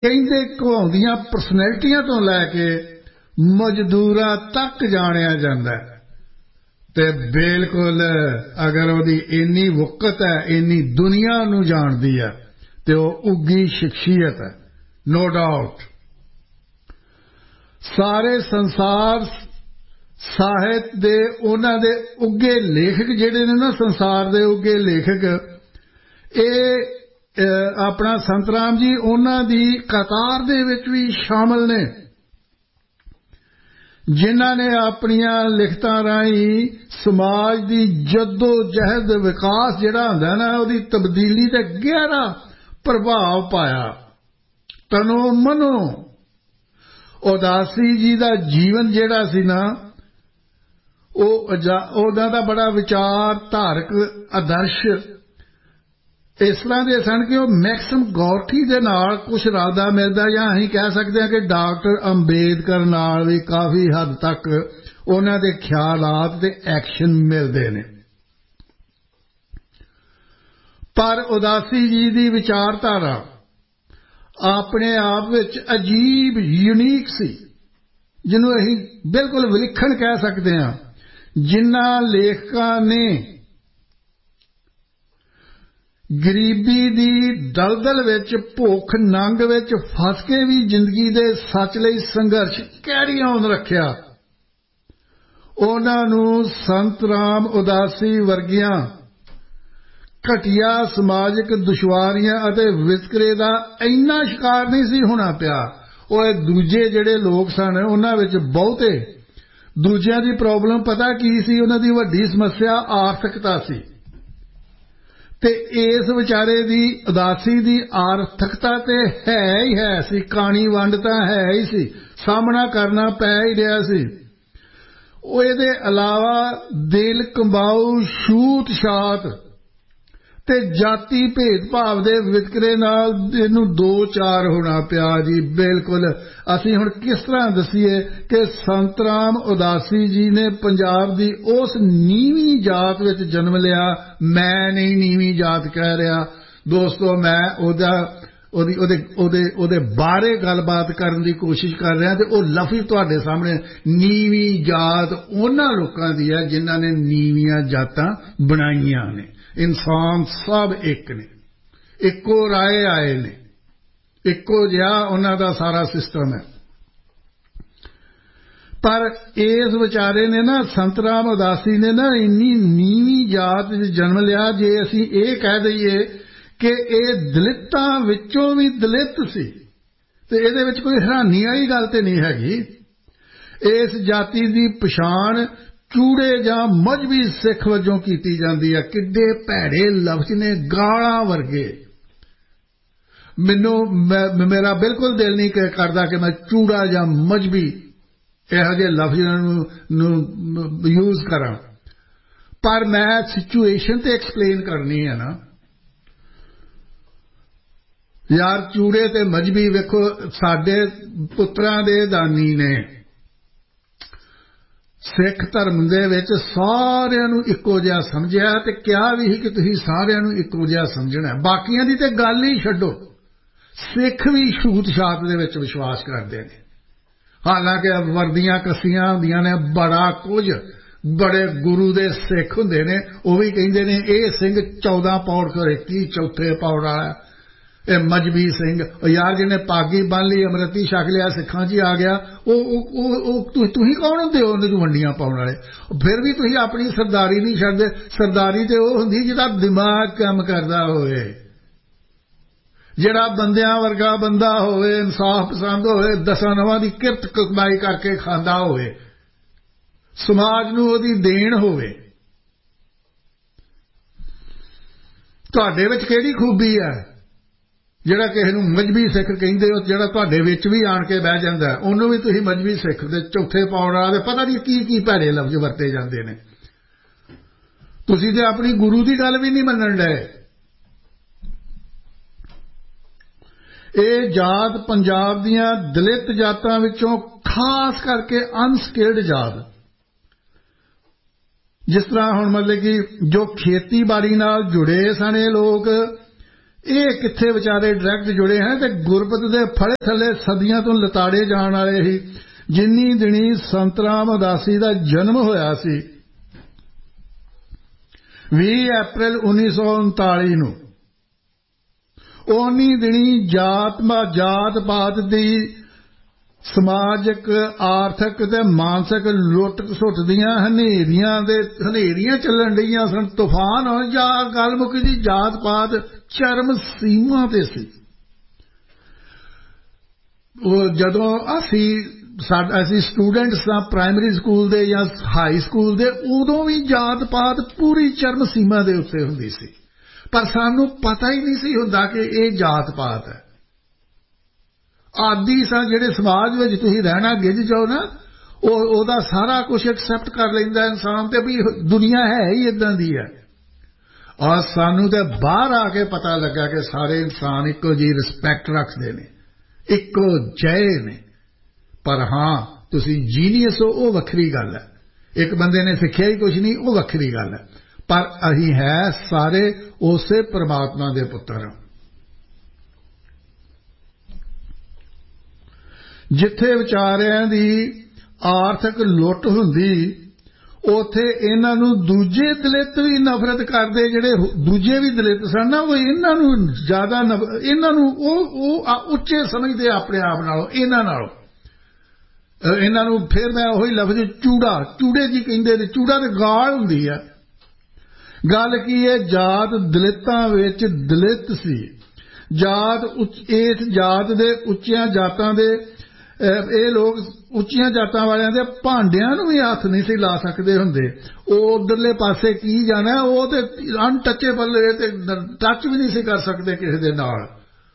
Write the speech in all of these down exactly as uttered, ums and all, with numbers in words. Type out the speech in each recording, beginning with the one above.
ਕਹਿੰਦੇ ਘਵਾਉਂਦੀਆਂ ਪਰਸਨੈਲਿਟੀਆਂ ਤੋਂ ਲੈ ਕੇ ਮਜ਼ਦੂਰਾਂ ਤੱਕ ਜਾਣਿਆ ਜਾਂਦਾ ਹੈ। ਤੇ ਬਿਲਕੁਲ ਅਗਰ ਉਹਦੀ ਇੰਨੀ ਵਕਤ ਹੈ, ਇੰਨੀ ਦੁਨੀਆ ਨੂੰ ਜਾਣਦੀ ਹੈ, ਤੇ ਉਹ ਉੱਗੀ ਸ਼ਖਸੀਅਤ ਹੈ, ਨੋ ਡਾਊਟ। ਸਾਰੇ ਸੰਸਾਰ ਸਾਹਿਤ ਦੇ ਉਹਨਾਂ ਦੇ ਉੱਗੇ ਲੇਖਕ ਜਿਹੜੇ ਨੇ ਨਾ, ਸੰਸਾਰ ਦੇ ਉੱਗੇ ਲੇਖਕ, ਇਹ ਆਪਣਾ ਸੰਤ ਰਾਮ ਜੀ ਉਹਨਾਂ ਦੀ ਕਤਾਰ ਦੇ ਵਿੱਚ ਵੀ ਸ਼ਾਮਲ ਨੇ, ਜਿਨ੍ਹਾਂ ਨੇ ਆਪਣੀਆਂ ਲਿਖਤਾਂ ਰਾਹੀਂ ਸਮਾਜ ਦੀ ਜੱਦੋ ਜਹਿਦ, ਵਿਕਾਸ ਜਿਹੜਾ ਹੁੰਦਾ ਨਾ, ਉਹਦੀ ਤਬਦੀਲੀ ਤੇ ਗਹਿਰਾ ਪ੍ਰਭਾਵ ਪਾਇਆ। ਤਨੋ ਮਨੋ ਉਦਾਸੀ ਜੀ ਦਾ ਜੀਵਨ ਜਿਹੜਾ ਸੀ ਨਾ, ਉਹ ਉਹਦਾ ਦਾ ਬੜਾ ਵਿਚਾਰ ਧਾਰਕ ਆਦਰਸ਼ ਇਸ ਤਰ੍ਹਾਂ ਦੇ ਸਨ ਕਿ ਉਹ ਮੈਕਸਮ ਗੌਰਕੀ ਦੇ ਨਾਲ ਕੁਝ ਰਲਦਾ ਮਿਲਦਾ, ਜਾਂ ਅਸੀਂ ਕਹਿ ਸਕਦੇ ਹਾਂ ਕਿ ਡਾਕਟਰ ਅੰਬੇਦਕਰ ਨਾਲ ਵੀ ਕਾਫੀ ਹੱਦ ਤੱਕ ਉਹਨਾਂ ਦੇ ਖਿਆਲਾਤ ਤੇ ਐਕਸ਼ਨ ਮਿਲਦੇ ਨੇ। ਪਰ ਉਦਾਸੀ ਜੀ ਦੀ ਵਿਚਾਰਧਾਰਾ ਆਪਣੇ ਆਪ ਵਿੱਚ ਅਜੀਬ, ਯੂਨੀਕ ਸੀ, ਜਿਹਨੂੰ ਅਸੀਂ ਬਿਲਕੁਲ ਵਿਲੱਖਣ ਕਹਿ ਸਕਦੇ ਹਾਂ। ਜਿਨ੍ਹਾਂ ਲੇਖਕਾਂ ਨੇ ਗਰੀਬੀ ਦੀ ਦਲਦਲ ਵਿੱਚ, ਭੁੱਖ ਨੰਗ ਵਿੱਚ ਫਸ ਕੇ ਵੀ ਜ਼ਿੰਦਗੀ ਦੇ ਸੱਚ ਲਈ ਸੰਘਰਸ਼ ਕੈਰੀ ਆਨ ਰੱਖਿਆ, ਉਹਨਾਂ ਨੂੰ ਸੰਤ ਰਾਮ ਉਦਾਸੀ ਵਰਗੀਆਂ ਘਟੀਆ ਸਮਾਜਿਕ ਦੁਸ਼ਵਾਰੀਆਂ ਅਤੇ ਵਿਤਕਰੇ ਦਾ ਇੰਨਾ ਸ਼ਿਕਾਰ ਨਹੀਂ ਸੀ ਹੋਣਾ ਪਿਆ। ਉਹ ਇਹ ਦੂਜੇ ਜਿਹੜੇ ਲੋਕ ਸਨ, ਉਹਨਾਂ ਵਿੱਚ ਬਹੁਤੇ ਦੂਜਿਆਂ ਦੀ ਪ੍ਰੋਬਲਮ ਪਤਾ ਕੀ ਸੀ? ਉਹਨਾਂ ਦੀ ਵੱਡੀ ਸਮੱਸਿਆ ਆਰਥਿਕਤਾ ਸੀ, ਤੇ ਇਸ ਵਿਚਾਰੇ ਦੀ ਉਦਾਸੀ ਦੀ ਆਰਥਿਕਤਾ ਤੇ ਹੈ ਹੀ ਹੈ ਸੀ, ਕਾਣੀ ਵੰਡ ਤਾਂ ਹੈ ਹੀ ਸੀ, ਸਾਹਮਣਾ ਕਰਨਾ ਪੈ ਹੀ ਰਿਹਾ ਸੀ। ਉਹ ਇਹਦੇ ਇਲਾਵਾ ਦਿਲ ਕੰਬਾਊ, ਛੂਤ ਛਾਤ ਤੇ ਜਾਤੀ ਭੇਦਭਾਵ ਦੇ ਵਿਤਕਰੇ ਨਾਲ ਇਹਨੂੰ ਦੋ ਚਾਰ ਹੋਣਾ ਪਿਆ ਜੀ। ਬਿਲਕੁਲ ਅਸੀਂ ਹੁਣ ਕਿਸ ਤਰ੍ਹਾਂ ਦੱਸੀਏ ਕਿ ਸੰਤ ਰਾਮ ਉਦਾਸੀ ਜੀ ਨੇ ਪੰਜਾਬ ਦੀ ਉਸ ਨੀਵੀਂ ਜਾਤ ਵਿੱਚ ਜਨਮ ਲਿਆ। ਮੈਂ ਨਹੀਂ ਨੀਵੀਂ ਜਾਤ ਕਹਿ ਰਿਹਾ ਦੋਸਤੋ, ਮੈਂ ਉਹਦਾ ਉਹਦੀ ਉਹਦੇ ਉਹਦੇ ਉਹਦੇ ਬਾਰੇ ਗੱਲਬਾਤ ਕਰਨ ਦੀ ਕੋਸ਼ਿਸ਼ ਕਰ ਰਿਹਾ, ਤੇ ਉਹ ਲਫ਼ਜ਼ ਤੁਹਾਡੇ ਸਾਹਮਣੇ ਨੀਵੀਂ ਜਾਤ ਉਹਨਾਂ ਲੋਕਾਂ ਦੀ ਹੈ ਜਿਨ੍ਹਾਂ ਨੇ ਨੀਵੀਆਂ ਜਾਤਾਂ ਬਣਾਈਆਂ ਨੇ। ਇਨਸਾਨ ਸਭ ਇੱਕ ਨੇ, ਇੱਕੋ ਰਾਏ ਆਏ ਨੇ, ਇੱਕੋ ਜਿਹਾ ਉਹਨਾਂ ਦਾ ਸਾਰਾ ਸਿਸਟਮ ਹੈ। ਪਰ ਇਸ ਵਿਚਾਰੇ ਨੇ ਨਾ, ਸੰਤ ਰਾਮ ਉਦਾਸੀ ਨੇ ਨਾ, ਇੰਨੀ ਨੀਵੀਂ ਜਾਤ ਵਿੱਚ ਜਨਮ ਲਿਆ, ਜੇ ਅਸੀਂ ਇਹ ਕਹਿ ਦਈਏ ਕਿ ਇਹ ਦਲਿਤਾਂ ਵਿੱਚੋਂ ਵੀ ਦਲਿਤ ਸੀ, ਤੇ ਇਹਦੇ ਵਿੱਚ ਕੋਈ ਹੈਰਾਨੀ ਵਾਲੀ ਗੱਲ ਤੇ ਨਹੀਂ ਹੈਗੀ। ਇਸ ਜਾਤੀ ਦੀ ਪਛਾਣ ਚੂੜੇ ਜਾਂ ਮਜ਼੍ਹਬੀ ਸਿੱਖ ਵਜੋਂ ਕੀਤੀ ਜਾਂਦੀ ਹੈ। ਕਿੱਡੇ ਭੈੜੇ ਲਫ਼ਜ਼ ਨੇ, ਗਾਲਾਂ ਵਰਗੇ। ਮੈਨੂੰ ਮੇਰਾ ਬਿਲਕੁਲ ਦਿਲ ਨਹੀਂ ਕਰਦਾ ਕਿ ਮੈਂ ਚੂੜਾ ਜਾਂ ਮਜ਼੍ਹਬੀ ਇਹੋ ਜਿਹੇ ਲਫ਼ਜ਼ਾਂ ਨੂੰ ਯੂਜ਼ ਕਰਾਂ, ਪਰ ਮੈਂ ਸਿਚੁਏਸ਼ਨ ਤੇ ਐਕਸਪਲੇਨ ਕਰਨੀ ਹੈ ਨਾ ਯਾਰ। ਚੂੜੇ ਤੇ ਮਜ਼੍ਹਬੀ ਵੇਖੋ, ਸਾਡੇ ਪੁੱਤਰਾਂ ਦੇ ਦਾਨੀ ਨੇ ਸਿੱਖ ਧਰਮ ਦੇ ਵਿੱਚ ਸਾਰਿਆਂ ਨੂੰ ਇੱਕੋ ਜਿਹਾ ਸਮਝਿਆ, ਤੇ ਕਿਹਾ ਵੀ ਸੀ ਕਿ ਤੁਸੀਂ ਸਾਰਿਆਂ ਨੂੰ ਇੱਕੋ ਜਿਹਾ ਸਮਝਣਾ। ਬਾਕੀਆਂ ਦੀ ਤੇ ਗੱਲ ਹੀ ਛੱਡੋ, ਸਿੱਖ ਵੀ ਛੂਤ ਛਾਤ ਦੇ ਵਿੱਚ ਵਿਸ਼ਵਾਸ ਕਰਦੇ ਨੇ, ਹਾਲਾਂਕਿ ਵਰਦੀਆਂ ਕੱਸੀਆਂ ਹੁੰਦੀਆਂ ਨੇ, ਬੜਾ ਕੁਝ, ਬੜੇ ਗੁਰੂ ਦੇ ਸਿੱਖ ਹੁੰਦੇ ਨੇ। ਉਹ ਵੀ ਕਹਿੰਦੇ ਨੇ ਇਹ ਸਿੰਘ ਚੌਦਾਂ ਪੌੜ ਕਰੇ, ਕੀ ਚੌਥੇ ਪੌੜ ਵਾਲਾ, ਇਹ ਮਜ਼੍ਹਬੀ ਸਿੰਘ। ਯਾਰ ਜਿਹਨੇ ਪਾਗੀ ਬੰਨ ਲਈ, ਅੰਮ੍ਰਿਤੀ ਛਕ ਲਿਆ, ਸਿੱਖਾਂ 'ਚ ਆ ਗਿਆ, ਉਹ ਤੁਸੀਂ ਕੌਣ ਹੁੰਦੇ ਹੋ ਉਹਦੇ 'ਚ ਵੰਡੀਆਂ ਪਾਉਣ ਵਾਲੇ? ਫਿਰ ਵੀ ਤੁਸੀਂ ਆਪਣੀ ਸਰਦਾਰੀ ਨਹੀਂ ਛੱਡਦੇ। ਸਰਦਾਰੀ ਤੇ ਉਹ ਹੁੰਦੀ ਜਿਹਦਾ ਦਿਮਾਗ ਕੰਮ ਕਰਦਾ ਹੋਵੇ, ਜਿਹੜਾ ਬੰਦਿਆਂ ਵਰਗਾ ਬੰਦਾ ਹੋਵੇ, ਇਨਸਾਫ ਪਸੰਦ ਹੋਵੇ, ਦਸਾਂ ਨਵਾਂ ਦੀ ਕਿਰਤ ਕਮਾਈ ਕਰਕੇ ਖਾਂਦਾ ਹੋਵੇ, ਸਮਾਜ ਨੂੰ ਉਹਦੀ ਦੇਣ ਹੋਵੇ। ਤੁਹਾਡੇ ਵਿੱਚ ਕਿਹੜੀ ਖੂਬੀ ਹੈ ਜਿਹੜਾ ਕਿਸੇ ਨੂੰ ਮਜ਼੍ਹਬੀ ਸਿੱਖ ਕਹਿੰਦੇ ਹੋ, ਜਿਹੜਾ ਤੁਹਾਡੇ ਵਿੱਚ ਵੀ ਆਣ ਕੇ ਬਹਿ ਜਾਂਦਾ, ਉਹਨੂੰ ਵੀ ਤੁਸੀਂ ਮਜ਼੍ਹਬੀ ਸਿੱਖ ਦੇ ਚੌਥੇ ਪੌੜ ਵਾਲੇ, ਪਤਾ ਨਹੀਂ ਕੀ ਕੀ ਭੈੜੇ ਲਫ਼ਜ਼ ਵਰਤੇ ਜਾਂਦੇ ਨੇ। ਤੁਸੀਂ ਤੇ ਆਪਣੀ ਗੁਰੂ ਦੀ ਗੱਲ ਵੀ ਨਹੀਂ ਮੰਨਣ ਡਏ। ਇਹ ਜਾਤ ਪੰਜਾਬ ਦੀਆਂ ਦਲਿਤ ਜਾਤਾਂ ਵਿੱਚੋਂ ਖਾਸ ਕਰਕੇ ਅਨਸਕਿਲਡ ਜਾਤ, ਜਿਸ ਤਰ੍ਹਾਂ ਹੁਣ ਮਤਲਬ ਕਿ ਜੋ ਖੇਤੀਬਾੜੀ ਨਾਲ ਜੁੜੇ ਸਨ ਇਹ ਲੋਕ, ਇਹ ਕਿੱਥੇ ਵਿਚਾਰੇ ਡਾਇਰੈਕਟ ਜੁੜੇ ਹੈ ਤੇ ਗੁਰਬਤ ਦੇ ਫੜੇ ਥੱਲੇ ਸਦੀਆਂ ਤੋਂ ਲਤਾੜੇ ਜਾਣ ਵਾਲੇ ਹੀ। ਜਿੰਨੀ ਦਿਨੀ ਸੰਤ ਰਾਮ ਉਦਾਸੀ ਦਾ ਜਨਮ ਹੋਇਆ ਸੀ ਵੀਹ ਅਪ੍ਰੈਲ ਉੱਨੀ ਸੌ ਉਨਤਾਲੀ ਨੂੰ, ਉਨੀ ਦਿਨੀ ਜਾਤ ਜਾਤ ਪਾਤ ਦੀ ਸਮਾਜਿਕ ਆਰਥਿਕ ਤੇ ਮਾਨਸਿਕ ਲੁੱਟ ਸੁੱਟ ਦੀਆਂ ਹਨੇਰੀਆਂ ਦੇ ਹਨੇਰੀਆਂ ਚੱਲਣ ਡਈਆਂ ਸਨ। ਤੂਫਾਨ ਜਾਂ ਗੱਲ ਮੁੱਕੀ ਦੀ ਜਾਤ ਪਾਤ ਚਰਮ ਸੀਮਾ ਤੇ ਸੀ। ਉਹ ਜਦੋਂ ਅਸੀਂ ਸਾਡਾ ਅਸੀਂ ਸਟੂਡੈਂਟਸ ਸਾਂ ਪ੍ਰਾਇਮਰੀ ਸਕੂਲ ਦੇ ਜਾਂ ਹਾਈ ਸਕੂਲ ਦੇ, ਉਦੋਂ ਵੀ ਜਾਤ ਪਾਤ ਪੂਰੀ ਚਰਮ ਸੀਮਾ ਦੇ ਉੱਤੇ ਹੁੰਦੀ ਸੀ, ਪਰ ਸਾਨੂੰ ਪਤਾ ਹੀ ਨਹੀਂ ਸੀ ਹੁੰਦਾ ਕਿ ਇਹ ਜਾਤ ਪਾਤ ਹੈ। ਆਦੀ ਸਾਂ ਜਿਹੜੇ ਸਮਾਜ ਵਿੱਚ ਤੁਸੀਂ ਰਹਿਣਾ ਗਿੱਝ ਜਾਓ ਨਾ, ਉਹ ਉਹਦਾ ਸਾਰਾ ਕੁਝ ਐਕਸੈਪਟ ਕਰ ਲੈਂਦਾ ਇਨਸਾਨ ਤੇ ਵੀ ਦੁਨੀਆ ਹੈ ਹੀ ਇਦਾਂ ਦੀ ਹੈ। ਔਰ ਸਾਨੂੰ ਤੇ ਬਾਹਰ ਆ ਕੇ ਪਤਾ ਲੱਗਾ ਕਿ ਸਾਰੇ ਇਨਸਾਨ ਇੱਕੋ ਜਿਹੀ ਰਿਸਪੈਕਟ ਰੱਖਦੇ ਨੇ, ਇੱਕੋ ਜਿਹੇ ਨੇ। ਪਰ ਹਾਂ ਤੁਸੀਂ ਜੀਨੀਅਸ ਹੋ ਉਹ ਵੱਖਰੀ ਗੱਲ ਹੈ, ਇੱਕ ਬੰਦੇ ਨੇ ਸਿੱਖਿਆ ਹੀ ਕੁਝ ਨਹੀਂ ਉਹ ਵੱਖਰੀ ਗੱਲ ਹੈ, ਪਰ ਅਸੀਂ ਹੈ ਸਾਰੇ ਉਸੇ ਪਰਮਾਤਮਾ ਦੇ ਪੁੱਤਰ ਹਾਂ। ਜਿੱਥੇ ਵਿਚਾਰਿਆਂ ਦੀ ਆਰਥਿਕ ਲੁੱਟ ਹੁੰਦੀ ਉੱਥੇ ਇਹਨਾਂ ਨੂੰ ਦੂਜੇ ਦਲਿਤ ਵੀ ਨਫ਼ਰਤ ਕਰਦੇ। ਜਿਹੜੇ ਦੂਜੇ ਵੀ ਦਲਿਤ ਸਨ ਨਾ, ਉਹ ਇਹਨਾਂ ਨੂੰ ਜ਼ਿਆਦਾ ਇਹਨਾਂ ਨੂੰ ਉਹ ਉਹ ਉੱਚੇ ਸਮਝਦੇ ਆਪਣੇ ਆਪ ਨਾਲੋਂ, ਇਹਨਾਂ ਨਾਲੋਂ ਇਹਨਾਂ ਨੂੰ। ਫਿਰ ਮੈਂ ਉਹੀ ਲਫ਼ਜ਼ ਚੂੜਾ ਚੂੜੇ ਜੀ ਕਹਿੰਦੇ ਨੇ, ਚੂੜਾ ਤੇ ਗਾਲ ਹੁੰਦੀ ਆ। ਗੱਲ ਕੀ ਹੈ, ਜਾਤ ਦਲਿਤਾਂ ਵਿੱਚ ਦਲਿਤ ਸੀ। ਜਾਤ ਇਸ ਜਾਤ ਦੇ ਉੱਚੀਆਂ ਜਾਤਾਂ ਦੇ ਇਹ ਲੋਕ ਉੱਚੀਆਂ ਜਾਤਾਂ ਵਾਲਿਆਂ ਦੇ ਭਾਂਡਿਆਂ ਨੂੰ ਵੀ ਹੱਥ ਨਹੀਂ ਸੀ ਲਾ ਸਕਦੇ ਹੁੰਦੇ। ਉਹ ਉਧਰਲੇ ਪਾਸੇ ਕੀ ਜਾਣਾ, ਉਹ ਤੇ ਅਨਟੱਚੇਬਲ ਤੇ ਟੱਚ ਵੀ ਨਹੀਂ ਸੀ ਕਰ ਸਕਦੇ ਕਿਸੇ ਦੇ ਨਾਲ।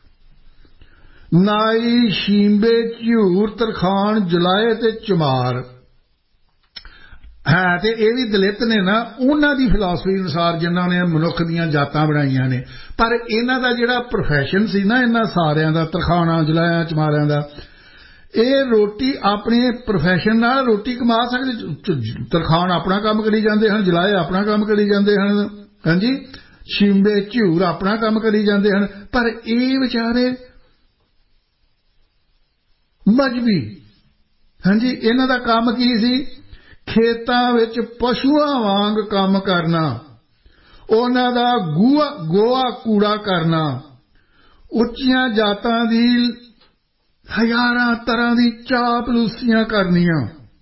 ਨਾਈ ਸ਼ੀਂਬੇ ਝਿਊਰ ਤਰਖਾਣ ਜਲਾਏ ਤੇ ਚਮਾਰ ਹੈ ਤੇ ਇਹ ਵੀ ਦਲਿਤ ਨੇ ਨਾ, ਉਹਨਾਂ ਦੀ ਫਿਲਾਸਫੀ ਅਨੁਸਾਰ ਜਿਨ੍ਹਾਂ ਨੇ ਮਨੁੱਖ ਦੀਆਂ ਜਾਤਾਂ ਬਣਾਈਆਂ ਨੇ। ਪਰ ਇਹਨਾਂ ਦਾ ਜਿਹੜਾ ਪ੍ਰੋਫੈਸ਼ਨ ਸੀ ਨਾ, ਇਹਨਾਂ ਸਾਰਿਆਂ ਦਾ, ਤਰਖਾਣਾਂ ਜਲਾਇਆਂ ਚਮਾਰਿਆਂ ਦਾ, ਇਹ ਰੋਟੀ ਆਪਣੇ ਪ੍ਰੋਫੈਸ਼ਨ ਨਾਲ ਰੋਟੀ ਕਮਾ ਸਕਦੇ। ਤਰਖਾਣ ਆਪਣਾ ਕੰਮ ਕਰੀ ਜਾਂਦੇ ਹਨ, ਜਲਾਏ ਆਪਣਾ ਕੰਮ ਕਰੀ ਜਾਂਦੇ ਹਨ, ਹਾਂਜੀ, ਸ਼ੀਂਬੇ ਝਿਊਰ ਆਪਣਾ ਕੰਮ ਕਰੀ ਜਾਂਦੇ ਹਨ। ਪਰ ਇਹ ਵਿਚਾਰੇ ਮਜ਼੍ਹਬੀ, ਹਾਂਜੀ, ਇਹਨਾਂ ਦਾ ਕੰਮ ਕੀ ਸੀ? ਖੇਤਾਂ ਵਿੱਚ ਪਸ਼ੂਆਂ ਵਾਂਗ ਕੰਮ ਕਰਨਾ, ਉਹਨਾਂ ਦਾ ਗੂਆ ਗੋਆ ਕੂੜਾ ਕਰਨਾ, ਉੱਚੀਆਂ ਜਾਤਾਂ ਦੀ ਹਜ਼ਾਰਾਂ ਤਰ੍ਹਾਂ ਦੀ ਚਾਪਲੂਸੀਆਂ ਕਰਨੀਆਂ।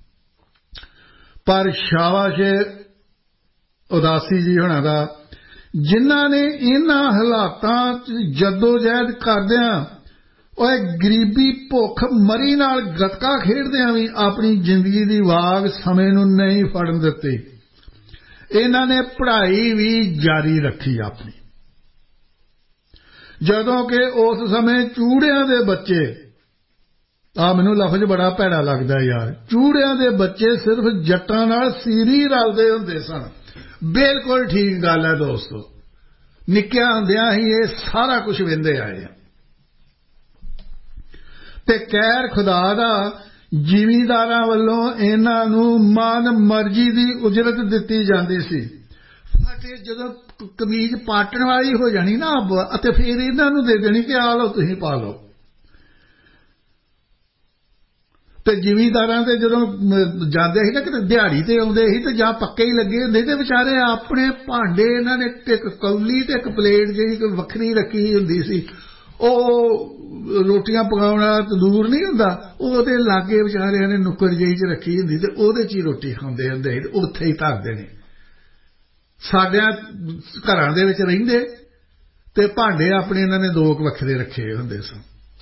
ਪਰ ਸ਼ਾਬਾਸ਼ ਉਦਾਸੀ ਜੀ ਹੋਣਾ ਦਾ, ਜਿਨ੍ਹਾਂ ਨੇ ਇਹਨਾਂ ਹਾਲਾਤਾਂ 'ਚ ਜੱਦੋ-ਜਹਿਦ ਕਰਦਿਆਂ ਉਹ ਗਰੀਬੀ ਭੁੱਖ ਮਰੀ ਨਾਲ ਗੱਤਕਾ ਖੇਡਦਿਆਂ ਵੀ ਆਪਣੀ ਜ਼ਿੰਦਗੀ ਦੀ ਵਾਗ ਸਮੇਂ ਨੂੰ ਨਹੀਂ ਫੜਨ ਦਿੱਤੀ। ਇਹਨਾਂ ਨੇ ਪੜ੍ਹਾਈ ਵੀ ਜਾਰੀ ਰੱਖੀ ਆਪਣੀ। ਜਦੋਂ ਕਿ ਉਸ ਸਮੇਂ ਚੂੜਿਆਂ ਦੇ ਬੱਚੇ, ਆ ਮੈਨੂੰ ਲਫ਼ਜ਼ ਬੜਾ ਭੈੜਾ ਲੱਗਦਾ ਯਾਰ, ਚੂੜਿਆਂ ਦੇ ਬੱਚੇ ਸਿਰਫ ਜੱਟਾਂ ਨਾਲ ਸੀਰੀ ਰਲਦੇ ਹੁੰਦੇ ਸਨ। ਬਿਲਕੁਲ ਠੀਕ ਗੱਲ ਹੈ ਦੋਸਤੋ, ਨਿੱਕਿਆਂ ਹੁੰਦਿਆਂ ਹੀ ਇਹ ਸਾਰਾ ਕੁਝ ਵੇਂਦੇ ਆਏ ਆ। ਤੇ ਕਹਿਰ ਖੁਦਾ ਦਾ ਜ਼ਿਮੀਂਦਾਰਾਂ ਵੱਲੋਂ ਇਹਨਾਂ ਨੂੰ ਮਨ ਮਰਜ਼ੀ ਦੀ ਉਜਰਤ ਦਿੱਤੀ ਜਾਂਦੀ ਸੀ। ਫਟੇ ਜਦੋਂ ਕਮੀਜ਼ ਪਾਟਣ ਵਾਲੀ ਹੋ ਜਾਣੀ ਨਾ ਅਤੇ ਫਿਰ ਇਹਨਾਂ ਨੂੰ ਦੇ ਦੇਣੀ ਕਿ ਆ ਲਓ ਤੁਸੀਂ ਪਾ ਲਓ। ਤੇ ਜ਼ਿਮੀਂਦਾਰਾਂ ਦੇ ਜਦੋਂ ਜਾਂਦੇ ਸੀ ਨਾ ਕਿਤੇ ਦਿਹਾੜੀ ਤੇ ਆਉਂਦੇ ਸੀ ਤੇ ਜਾਂ ਪੱਕੇ ਹੀ ਲੱਗੇ ਹੁੰਦੇ ਤੇ ਵਿਚਾਰੇ ਆਪਣੇ ਭਾਂਡੇ ਇਹਨਾਂ ਨੇ ਇੱਕ ਕੌਲੀ ਤੇ ਇੱਕ ਪਲੇਟ ਜਿਹੜੀ ਵੱਖਰੀ ਰੱਖੀ ਹੁੰਦੀ ਸੀ, ਉਹ ਰੋਟੀਆਂ ਪਕਾਉਣ ਵਾਲਾ ਤੰਦੂਰ ਨਹੀਂ ਹੁੰਦਾ, ਉਹਦੇ ਲਾਗੇ ਵਿਚਾਰਿਆਂ ਨੇ ਨੁੱਕਰ ਜਿਹੀ 'ਚ ਰੱਖੀ ਹੁੰਦੀ ਤੇ ਉਹਦੇ 'ਚ ਹੀ ਰੋਟੀ ਖਾਂਦੇ ਹੁੰਦੇ ਸੀ, ਉੱਥੇ ਹੀ ਧਰਦੇ ਨੇ। ਸਾਡਿਆਂ ਘਰਾਂ ਦੇ ਵਿੱਚ ਰਹਿੰਦੇ ਤੇ ਭਾਂਡੇ ਆਪਣੇ ਇਹਨਾਂ ਨੇ ਦੋ ਕੁ ਵੱਖਰੇ ਰੱਖੇ ਹੁੰਦੇ ਸਨ।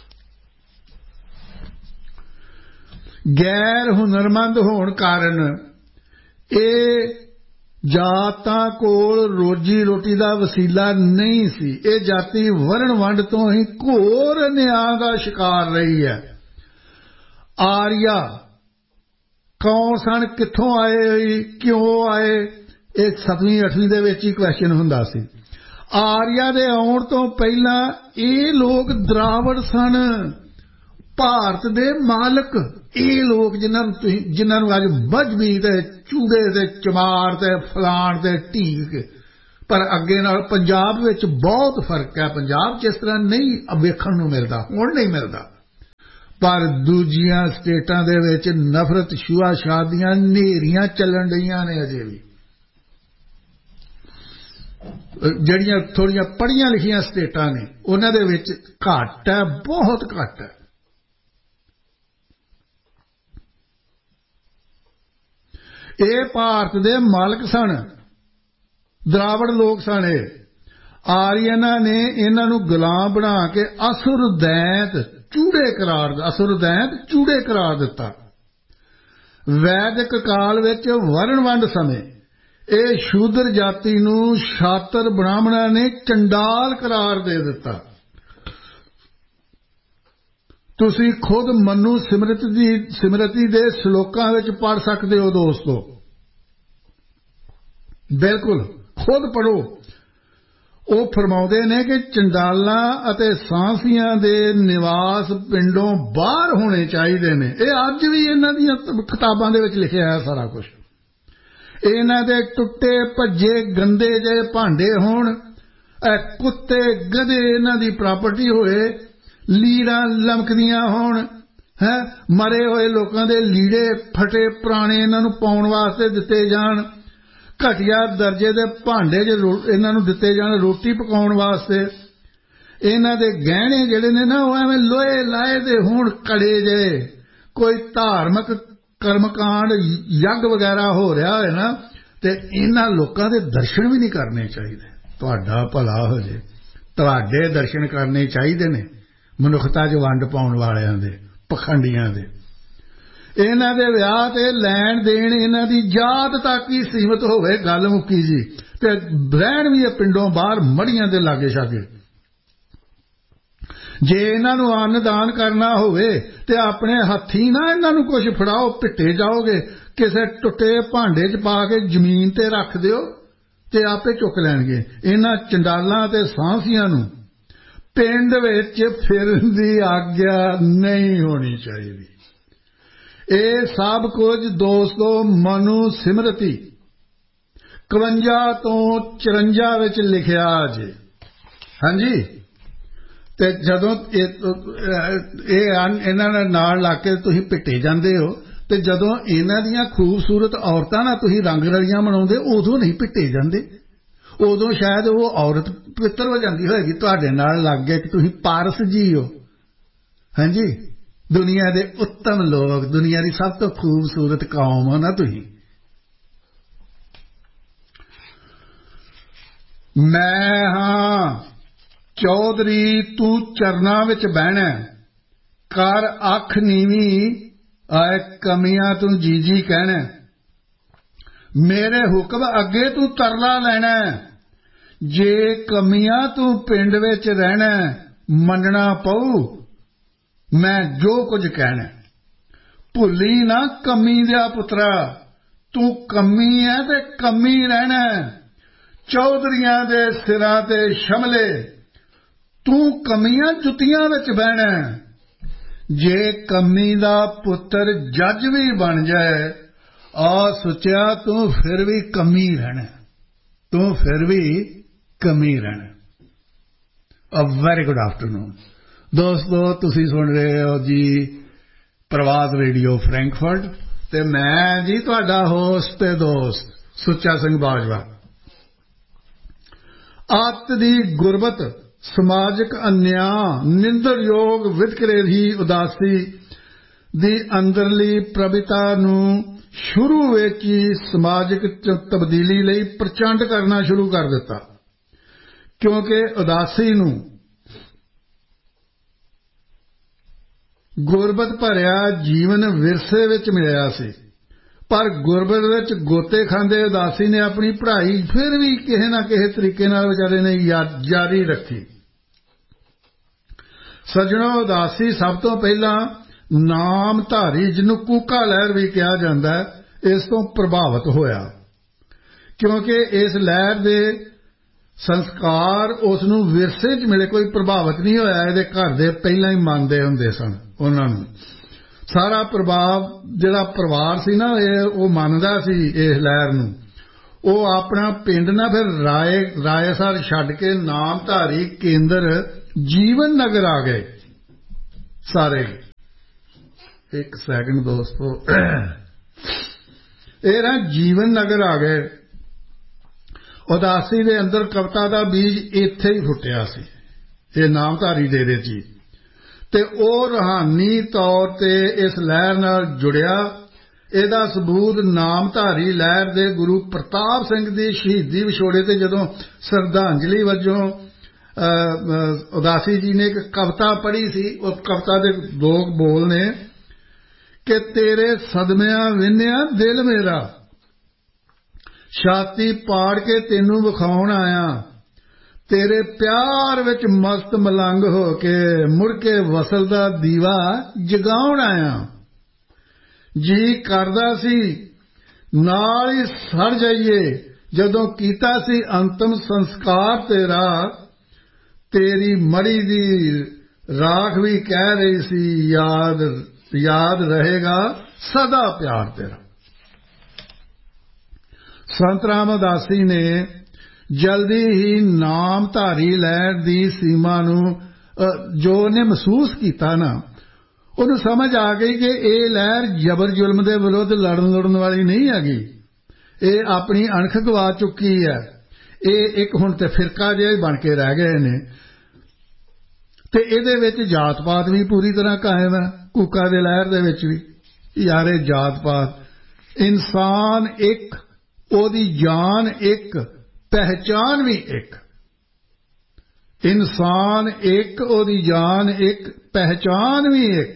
ਗੈਰ ਹੁਨਰਮੰਦ ਹੋਣ ਕਾਰਨ ਇਹ ਜਾਤਾਂ ਕੋਲ ਰੋਜੀ ਰੋਟੀ ਦਾ ਵਸੀਲਾ ਨਹੀਂ ਸੀ। ਇਹ ਜਾਤੀ ਵਰਣ ਵੰਡ ਤੋਂ ਹੀ ਘੋਰ ਨਿਆਂ ਦਾ ਸ਼ਿਕਾਰ ਰਹੀ ਹੈ। ਆਰੀਆ ਕੌਣ ਸਨ, ਕਿੱਥੋਂ ਆਏ, ਕਿਉਂ ਆਏ, ਇਹ ਸੱਤਵੀਂ ਅੱਠਵੀਂ ਦੇ ਵਿੱਚ ਹੀ ਕੁਐਸਚਨ ਹੁੰਦਾ ਸੀ। ਆਰੀਆ ਦੇ ਆਉਣ ਤੋਂ ਪਹਿਲਾਂ ਇਹ ਲੋਕ ਦਰਾਵੜ ਸਨ, ਭਾਰਤ ਦੇ ਮਾਲਕ। ਇਹ ਲੋਕ ਜਿਨ੍ਹਾਂ ਨੂੰ ਤੁਸੀਂ ਜਿਨ੍ਹਾਂ ਨੂੰ ਅੱਜ ਮਜ਼੍ਹਬੀ ਤੇ ਚੂੜੇ ਤੇ ਚਮਾਰ ਤੇ ਫਲਾਣ ਤੇ ਢੀਕ ਪਰ ਅੱਗੇ ਨਾਲ ਪੰਜਾਬ ਵਿੱਚ ਬਹੁਤ ਫਰਕ ਹੈ। ਪੰਜਾਬ 'ਚ ਇਸ ਤਰ੍ਹਾਂ ਨਹੀਂ ਵੇਖਣ ਨੂੰ ਮਿਲਦਾ, ਹੁਣ ਨਹੀਂ ਮਿਲਦਾ, ਪਰ ਦੂਜੀਆਂ ਸਟੇਟਾਂ ਦੇ ਵਿੱਚ ਨਫ਼ਰਤ ਛੂਆ-ਛਾਤ ਦੀਆਂ ਹਨੇਰੀਆਂ ਚੱਲਣ ਰਹੀਆਂ ਨੇ। ਅਜੇ ਵੀ ਜਿਹੜੀਆਂ ਥੋੜ੍ਹੀਆਂ ਪੜ੍ਹੀਆਂ ਲਿਖੀਆਂ ਸਟੇਟਾਂ ਨੇ ਉਹਨਾਂ ਦੇ ਵਿੱਚ ਘੱਟ ਹੈ, ਬਹੁਤ ਘੱਟ ਹੈ। ਇਹ ਭਾਰਤ ਦੇ ਮਾਲਕ ਸਨ, ਦਰਾਵੜ ਲੋਕ ਸਨ। ਇਹ ਆਰੀਅਨਾਂ ਨੇ ਇਹਨਾਂ ਨੂੰ ਗੁਲਾਮ ਬਣਾ ਕੇ ਅਸੁਰ ਦੈਂਤ ਚੂੜੇ ਕਰਾਰ ਅਸੁਰ ਦੈਂਤ ਚੂੜੇ ਕਰਾਰ ਦਿੱਤਾ। ਵੈਦਿਕ ਕਾਲ ਵਿੱਚ ਵਰਣ ਵੰਡ ਸਮੇਂ ਇਹ ਸ਼ੂਦਰ ਜਾਤੀ ਨੂੰ ਸ਼ਾਤਰ ਬ੍ਰਾਹਮਣਾਂ ਨੇ ਚੰਡਾਲ ਕਰਾਰ ਦੇ ਦਿੱਤਾ। ਤੁਸੀਂ ਖੁਦ ਮਨੂ ਸਿਮਰਤ ਦੀ ਸਿਮਰਤੀ ਦੇ ਸ਼ਲੋਕਾਂ ਵਿੱਚ ਪੜ੍ਹ ਸਕਦੇ ਹੋ ਦੋਸਤੋ, ਬਿਲਕੁਲ ਖੁਦ ਪੜ੍ਹੋ। ਉਹ ਫਰਮਾਉਂਦੇ ਨੇ ਕਿ ਚੰਡਾਲਾਂ ਅਤੇ ਸਾਂਸੀਆਂ ਦੇ ਨਿਵਾਸ ਪਿੰਡੋਂ ਬਾਹਰ ਹੋਣੇ ਚਾਹੀਦੇ ਨੇ। ਇਹ ਅੱਜ ਵੀ ਇਹਨਾਂ ਦੀਆਂ ਕਿਤਾਬਾਂ ਦੇ ਵਿੱਚ ਲਿਖਿਆ ਹੈ ਸਾਰਾ ਕੁਝ। ਇਹਨਾਂ ਦੇ ਟੁੱਟੇ ਭੱਜੇ ਗੰਦੇ ਜਿਹੇ ਭਾਂਡੇ ਹੋਣ, ਕੁੱਤੇ ਗਧੇ ਇਹਨਾਂ ਦੀ ਪ੍ਰਾਪਰਟੀ ਹੋਏ, ਲੀੜਾਂ ਲਮਕਦੀਆਂ ਹੋਣ, ਹੈ ਮਰੇ ਹੋਏ ਲੋਕਾਂ ਦੇ ਲੀੜੇ ਫਟੇ ਪੁਰਾਣੇ ਇਹਨਾਂ ਨੂੰ ਪਾਉਣ ਵਾਸਤੇ ਦਿੱਤੇ ਜਾਣ, ਘਟੀਆ ਦਰਜੇ ਦੇ ਭਾਂਡੇ ਜੇ ਇਹਨਾਂ ਨੂੰ ਦਿੱਤੇ ਜਾਣ ਰੋਟੀ ਪਕਾਉਣ ਵਾਸਤੇ। ਇਹਨਾਂ ਦੇ ਗਹਿਣੇ ਜਿਹੜੇ ਨੇ ਨਾ ਉਹ ਐਵੇਂ ਲੋਹੇ ਲਾਏ ਦੇ ਹੋਣ, ਕੜੇ ਜੇ। ਕੋਈ ਧਾਰਮਿਕ ਕਰਮਕਾਂਡ ਯੱਗ ਵਗੈਰਾ ਹੋ ਰਿਹਾ ਹੋਏ ਨਾ ਤੇ ਇਹਨਾਂ ਲੋਕਾਂ ਦੇ ਦਰਸ਼ਨ ਵੀ ਨਹੀਂ ਕਰਨੇ ਚਾਹੀਦੇ। ਤੁਹਾਡਾ ਭਲਾ ਹੋ ਜੇ, ਤੁਹਾਡੇ ਦਰਸ਼ਨ ਕਰਨੇ ਚਾਹੀਦੇ ਨੇ ਮਨੁੱਖਤਾ 'ਚ ਵੰਡ ਪਾਉਣ ਵਾਲਿਆਂ ਦੇ, ਪਖੰਡੀਆਂ ਦੇ। ਇਹਨਾਂ ਦੇ ਵਿਆਹ ਤੇ ਲੈਣ ਦੇਣ ਇਹਨਾਂ ਦੀ ਜਾਤ ਤੱਕ ਹੀ ਸੀਮਤ ਹੋਵੇ, ਗੱਲ ਮੁੱਕੀ ਜੀ। ਤੇ ਰਹਿਣ ਵੀ ਇਹ ਪਿੰਡੋਂ ਬਾਹਰ ਮੜੀਆਂ ਦੇ ਲਾਗੇ ਛਾਗੇ। ਜੇ ਇਹਨਾਂ ਨੂੰ ਅੰਨਦਾਨ ਕਰਨਾ ਹੋਵੇ ਤੇ ਆਪਣੇ ਹੱਥੀਂ ਨਾ ਇਹਨਾਂ ਨੂੰ ਕੁਝ ਫੜਾਓ, ਪਿੱਟੇ ਜਾਓਗੇ। ਕਿਸੇ ਟੁੱਟੇ ਭਾਂਡੇ 'ਚ ਪਾ ਕੇ ਜ਼ਮੀਨ ਤੇ ਰੱਖ ਦਿਓ ਤੇ ਆਪੇ ਚੁੱਕ ਲੈਣਗੇ। ਇਹਨਾਂ ਚੰਡਾਲਾਂ ਤੇ ਸਾਂਸੀਆਂ ਨੂੰ ਪਿੰਡ ਵਿੱਚ ਫਿਰਨ ਦੀ ਆਗਿਆ ਨਹੀਂ ਹੋਣੀ ਚਾਹੀਦੀ। ਇਹ ਸਭ ਕੁਝ ਦੋਸਤੋ ਮਨੂ ਸਿਮਰਤੀ ਇਕਵੰਜਾ ਤੋਂ ਚੁਰੰਜਾ ਵਿੱਚ ਲਿਖਿਆ ਜੇ। ਹਾਂਜੀ, ਤੇ ਜਦੋਂ ਇਹ ਇਹਨਾਂ ਦੇ ਨਾਲ ਲਾ ਕੇ ਤੁਸੀਂ ਪਿੱਟੇ ਜਾਂਦੇ ਹੋ ਤੇ ਜਦੋਂ ਇਹਨਾਂ ਦੀਆਂ ਖੂਬਸੂਰਤ ਔਰਤਾਂ ਨਾਲ ਤੁਸੀਂ ਰੰਗ ਰਲੀਆਂ ਮਨਾਉਂਦੇ ਉਦੋਂ ਨਹੀਂ ਪਿੱਟੇ ਜਾਂਦੇ। ਉਦੋਂ ਸ਼ਾਇਦ ਉਹ ਔਰਤ ਪਵਿੱਤਰ ਹੋ ਜਾਂਦੀ ਹੋਏਗੀ ਤੁਹਾਡੇ ਨਾਲ ਲੱਗ ਗਿਆ ਕਿ ਤੁਸੀਂ ਪਾਰਸ ਜੀ ਹੋ। ਹਾਂਜੀ, ਦੁਨੀਆ ਦੇ ਉੱਤਮ ਲੋਕ, ਦੁਨੀਆ ਦੀ ਸਭ ਤੋਂ ਖੂਬਸੂਰਤ ਕੌਮ ਹੋ ਨਾ ਤੁਸੀਂ। ਮੈਂ ਹਾਂ ਚੌਧਰੀ ਤੂੰ ਚਰਨਾਂ ਵਿੱਚ ਬਹਿਣਾ, ਕਰ ਅੱਖ ਨੀਵੀਂ ਆਏ ਕਮੀਆਂ ਤੂੰ ਜੀ ਜੀ ਕਹਿਣਾ। ਮੇਰੇ ਹੁਕਮ ਅੱਗੇ ਤੂੰ ਤਰਲਾ ਲੈਣਾ, ਜੇ ਕਮੀਆਂ ਤੂੰ ਪਿੰਡ ਵਿੱਚ ਰਹਿਣਾ ਮੰਨਣਾ ਪਊ ਮੈਂ ਜੋ ਕੁਝ ਕਹਿਣਾ। ਭੁੱਲੀ ਨਾ ਕਮੀ ਦਿਆ ਪੁੱਤਰਾ, ਤੂੰ ਕਮੀ ਹੈ ਤੇ ਕਮੀ ਰਹਿਣਾ। ਚੌਧਰੀਆਂ ਦੇ ਸਿਰਾਂ ਤੇ ਸ਼ਮਲੇ, ਤੂੰ ਕਮੀਆਂ ਜੁੱਤੀਆਂ ਵਿੱਚ ਬਹਿਣਾ। ਜੇ ਕਮੀ ਦਾ ਪੁੱਤਰ ਜੱਜ ਵੀ ਬਣ ਜਾਏ, ਆ ਸੁੱਚਿਆ ਤੂੰ ਫਿਰ ਵੀ ਕਮੀ ਰਹਿਣਾ, ਤੂੰ ਫਿਰ ਵੀ ਕਮੀ ਰਹਿਣਾ। ਅ ਵੈਰੀ ਗੁੱਡ ਆਫਟਰਨੂਨ ਦੋਸਤੋ, ਤੁਸੀਂ ਸੁਣ ਰਹੇ ਹੋ ਜੀ ਪ੍ਰਵਾਸ ਰੇਡੀਓ ਫਰੈਂਕਫਰਟ ਤੇ ਮੈਂ ਜੀ ਤੁਹਾਡਾ ਹੋਸਟ ਤੇ ਦੋਸਤ ਸੁੱਚਾ ਸਿੰਘ ਬਾਜਵਾ। ਅੱਤ ਦੀ ਗੁਰਬਤ, ਸਮਾਜਿਕ ਅਨਿਆਂ, ਨਿੰਦਣਯੋਗ ਵਿਤਕਰੇ ਦੀ ਉਦਾਸੀ ਦੀ ਅੰਦਰਲੀ ਪ੍ਰਭਿਤਾ ਨੂੰ ਸ਼ੁਰੂ ਵਿੱਚ ਹੀ ਸਮਾਜਿਕ ਤਬਦੀਲੀ ਲਈ ਪ੍ਰਚੰਡ ਕਰਨਾ ਸ਼ੁਰੂ ਕਰ ਦਿੱਤਾ, ਕਿਉਂਕਿ ਉਦਾਸੀ ਨੂੰ ਗੁਰਬਤ ਭਰਿਆ ਜੀਵਨ ਵਿਰਸੇ ਵਿੱਚ ਮਿਲਿਆ ਸੀ। ਪਰ ਗੁਰਬਤ ਵਿੱਚ ਗੋਤੇ ਖਾਂਦੇ ਉਦਾਸੀ ਨੇ ਆਪਣੀ ਪੜ੍ਹਾਈ ਫਿਰ ਵੀ ਕਿਸੇ ਨਾ ਕਿਸੇ ਤਰੀਕੇ ਨਾਲ ਵਿਚਾਰੇ ਨੇ ਜਾਰੀ ਰੱਖੀ। ਸੱਜਣੋ, ਉਦਾਸੀ ਸਭ ਤੋਂ ਪਹਿਲਾਂ ਨਾਮਧਾਰੀ, ਜਿਹਨੂੰ ਕੂਕਾ ਲਹਿਰ ਵੀ ਕਿਹਾ ਜਾਂਦਾ, ਇਸ ਤੋਂ ਪ੍ਰਭਾਵਿਤ ਹੋਇਆ, ਕਿਉਂਕਿ ਇਸ ਲਹਿਰ ਦੇ ਸੰਸਕਾਰ ਉਸ ਨੂੰ ਵਿਰਸੇ 'ਚ ਮਿਲੇ, ਕੋਈ ਪ੍ਰਭਾਵਿਤ ਨਹੀਂ ਹੋਇਆ। ਇਹਦੇ ਘਰ ਦੇ ਪਹਿਲਾਂ ਹੀ ਮੰਨਦੇ ਹੁੰਦੇ ਸਨ ਉਹਨਾਂ ਨੂੰ। ਸਾਰਾ ਪ੍ਰਭਾਵ ਜਿਹੜਾ ਪਰਿਵਾਰ ਸੀ ਨਾ, ਇਹ ਉਹ ਮੰਨਦਾ ਸੀ ਇਸ ਲਹਿਰ ਨੂੰ। ਉਹ ਆਪਣਾ ਪਿੰਡ ਨਾ ਫਿਰ ਰਾਏ ਰਾਏਸਰ ਛੱਡ ਕੇ ਨਾਮਧਾਰੀ ਕੇਂਦਰ ਜੀਵਨ ਨਗਰ ਆ ਗਏ ਸਾਰੇ। ਇੱਕ ਸੈਕਿੰਡ ਦੋਸਤੋ, ਇਹ ਨਾ ਜੀਵਨ ਨਗਰ ਆ ਗਏ। ਉਦਾਸੀ ਦੇ ਅੰਦਰ ਕਵਿਤਾ ਦਾ ਬੀਜ ਇੱਥੇ ਹੀ ਫੁੱਟਿਆ ਸੀ, ਇਹ ਨਾਮਧਾਰੀ ਡੇਰੇ 'ਚ ਹੀ, ਤੇ ਉਹ ਰੂਹਾਨੀ ਤੌਰ ਤੇ ਇਸ ਲਹਿਰ ਨਾਲ ਜੁੜਿਆ। ਇਹਦਾ ਸਬੂਤ ਨਾਮਧਾਰੀ ਲਹਿਰ ਦੇ ਗੁਰੂ ਪ੍ਰਤਾਪ ਸਿੰਘ ਦੀ ਸ਼ਹੀਦੀ ਵਿਛੋੜੇ ਤੇ ਜਦੋਂ ਸ਼ਰਧਾਂਜਲੀ ਵਜੋਂ ਉਦਾਸੀ ਜੀ ਨੇ ਇੱਕ ਕਵਿਤਾ ਪੜ੍ਹੀ ਸੀ। ਉਸ ਕਵਿਤਾ ਦੇ ਦੋ ਬੋਲ ਨੇ ਕਿ ਤੇਰੇ ਸਦਮਿਆਂ ਵਿੰਨਿਆ ਦਿਲ ਮੇਰਾ, ਛਾਤੀ ਪਾੜ ਕੇ ਤੈਨੂੰ ਵਿਖਾਉਣ ਆਇਆ, ਤੇਰੇ ਪਿਆਰ ਵਿੱਚ ਮਸਤ ਮਲੰਗ ਹੋ ਕੇ ਮੁੜ ਕੇ ਵਸਲ ਦਾ ਦੀਵਾ ਜਗਾਉਣ ਆਇਆ। ਜੀ ਕਰਦਾ ਸੀ ਨਾਲ ਹੀ ਸੜ ਜਾਈਏ, ਜਦੋਂ ਕੀਤਾ ਸੀ ਅੰਤਮ ਸੰਸਕਾਰ ਤੇਰਾ, ਤੇਰੀ ਮੜੀ ਦੀ ਰਾਖ ਵੀ ਕਹਿ ਰਹੀ ਸੀ ਯਾਦ ਯਾਦ ਰਹੇਗਾ ਸਦਾ ਪਿਆਰ ਤੇਰਾ। ਸੰਤ ਰਾਮ ਉਦਾਸੀ ਨੇ ਜਲਦੀ ਹੀ ਨਾਮਧਾਰੀ ਲਹਿਰ ਦੀ ਸੀਮਾ ਨੂੰ ਜੋ ਉਹਨੇ ਮਹਿਸੂਸ ਕੀਤਾ ਨਾ, ਉਹਨੂੰ ਸਮਝ ਆ ਗਈ ਕਿ ਇਹ ਲਹਿਰ ਜ਼ਬਰ ਜ਼ੁਲਮ ਦੇ ਵਿਰੁੱਧ ਲੜਨ ਲੜਨ ਵਾਲੀ ਨਹੀਂ ਹੈਗੀ, ਇਹ ਆਪਣੀ ਅਣਖ ਗਵਾ ਚੁੱਕੀ ਹੈ। ਇਹ ਇੱਕ ਹੁਣ ਤੇ ਫਿਰਕਾ ਜਿਹਾ ਹੀ ਬਣ ਕੇ ਰਹਿ ਗਏ ਨੇ, ਤੇ ਇਹਦੇ ਵਿੱਚ ਜਾਤ ਪਾਤ ਵੀ ਪੂਰੀ ਤਰ੍ਹਾਂ ਕਾਇਮ ਹੈ। ਕੂਕਾ ਦੇ ਲਹਿਰ ਦੇ ਵਿੱਚ ਵੀ ਯਾਰੇ ਜਾਤ ਪਾਤ, ਇਨਸਾਨ ਇੱਕ, ਉਹਦੀ ਜਾਨ ਇੱਕ, ਪਹਿਚਾਨ ਵੀ ਇੱਕ। ਇਨਸਾਨ ਇੱਕ, ਉਹਦੀ ਜਾਨ ਇੱਕ, ਪਹਿਚਾਨ ਵੀ ਇੱਕ।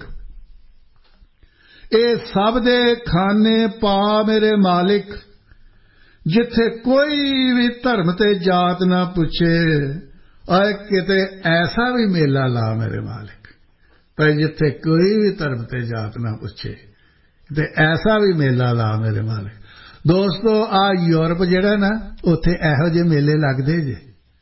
ਇਹ ਸਭ ਦੇ ਖਾਨੇ ਪਾ ਮੇਰੇ ਮਾਲਿਕ, ਜਿੱਥੇ ਕੋਈ ਵੀ ਧਰਮ ਤੇ ਜਾਤ ਨਾ ਪੁੱਛੇ, ਆਏ ਕਿਤੇ ਐਸਾ ਵੀ ਮੇਲਾ ਲਾ ਮੇਰੇ ਮਾਲਿਕ, ਪਰ ਜਿੱਥੇ ਕੋਈ ਵੀ ਧਰਮ ਤੇ ਜਾਤ ਨਾ ਪੁੱਛੇ, ਤੇ ਐਸਾ ਵੀ ਮੇਲਾ ਲਾ ਮੇਰੇ ਮਾਲਿਕ। ਦੋਸਤੋ, ਆ ਯੂਰਪ ਜਿਹੜਾ ਨਾ, ਉੱਥੇ ਇਹੋ ਜਿਹੇ ਮੇਲੇ ਲੱਗਦੇ ਜੇ,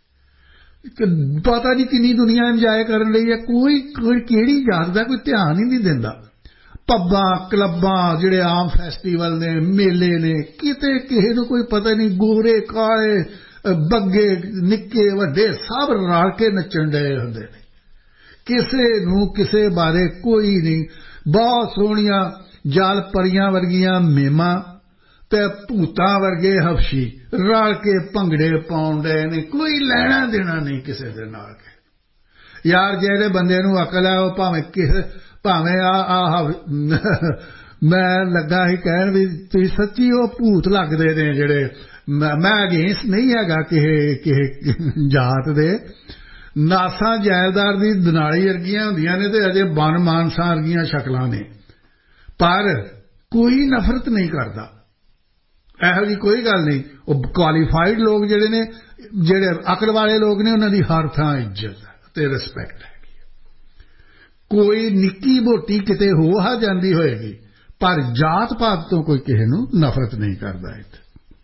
ਪਤਾ ਨਹੀਂ ਕਿੰਨੀ ਦੁਨੀਆ ਇੰਜੋਏ ਕਰਨ ਲਈ ਹੈ। ਕੋਈ ਕੋਈ ਕਿਹੜੀ ਜਾਤ ਦਾ ਕੋਈ ਧਿਆਨ ਹੀ ਨਹੀਂ ਦਿੰਦਾ। ਪੱਬਾਂ ਕਲੱਬਾਂ ਜਿਹੜੇ ਆਮ ਫੈਸਟੀਵਲ ਨੇ, ਮੇਲੇ ਨੇ, ਕਿਤੇ ਕਿਸੇ ਨੂੰ ਕੋਈ ਪਤਾ ਨਹੀਂ। ਗੋਰੇ ਕਾਲੇ ਬੱਗੇ ਨਿੱਕੇ ਵੱਡੇ ਸਭ ਰਲ ਕੇ ਨੱਚਣ ਡਏ ਹੁੰਦੇ ਨੇ, ਕਿਸੇ ਨੂੰ ਕਿਸੇ ਬਾਰੇ ਕੋਈ ਨਹੀਂ। ਬਹੁਤ ਸੋਹਣੀਆਂ ਜਲ ਪਰੀਆਂ ਵਰਗੀਆਂ ਮੇਮਾਂ ਤੇ ਭੂਤਾਂ ਵਰਗੇ ਹਫਸ਼ੀ ਰਲ ਕੇ ਭੰਗੜੇ ਪਾਉਣ ਡਏ ਨੇ, ਕੋਈ ਲੈਣਾ ਦੇਣਾ ਨਹੀਂ ਕਿਸੇ ਦੇ ਨਾਲ। ਯਾਰ ਜਿਹੜੇ ਬੰਦੇ ਨੂੰ ਅਕਲ ਹੈ, ਉਹ ਭਾਵੇਂ ਕਿਸੇ ਭਾਵੇਂ ਆ ਆ ਮੈਂ ਲੱਗਾ ਸੀ ਕਹਿਣ ਵੀ ਤੁਸੀਂ ਸੱਚੀ ਉਹ ਭੂਤ ਲੱਗਦੇ ਨੇ ਜਿਹੜੇ। ਮੈਂ ਅਗੇਂਸਟ ਨਹੀਂ ਹੈਗਾ ਕਿਸੇ ਕਿਸੇ ਜਾਤ ਦੇ। ਨਾਸਾਂ ਜਾਇਲਦਾਰ ਦੀ ਦਨਾਲੀ ਵਰਗੀਆਂ ਹੁੰਦੀਆਂ ਨੇ ਤੇ ਅਜੇ ਬਨ ਮਾਨਸਾਂ ਵਰਗੀਆਂ ਸ਼ਕਲਾਂ ਨੇ, ਪਰ ਕੋਈ ਨਫ਼ਰਤ ਨਹੀਂ ਕਰਦਾ, ਇਹੋ ਜਿਹੀ ਕੋਈ ਗੱਲ ਨਹੀਂ। ਉਹ ਕੁਆਲੀਫਾਈਡ ਲੋਕ ਜਿਹੜੇ ਨੇ, ਜਿਹੜੇ ਅਕਲ ਵਾਲੇ ਲੋਕ ਨੇ, ਉਹਨਾਂ ਦੀ ਹਰ ਥਾਂ ਇੱਜ਼ਤ ਤੇ ਰਿਸਪੈਕਟ ਹੈਗੀ। ਕੋਈ ਨਿੱਕੀ ਮੋਟੀ ਕਿਤੇ ਹੋ ਆ ਜਾਂਦੀ ਹੋਏਗੀ, ਪਰ ਜਾਤ ਪਾਤ ਤੋਂ ਕੋਈ ਕਿਸੇ ਨੂੰ ਨਫ਼ਰਤ ਨਹੀਂ ਕਰਦਾ। ਇੱਥੇ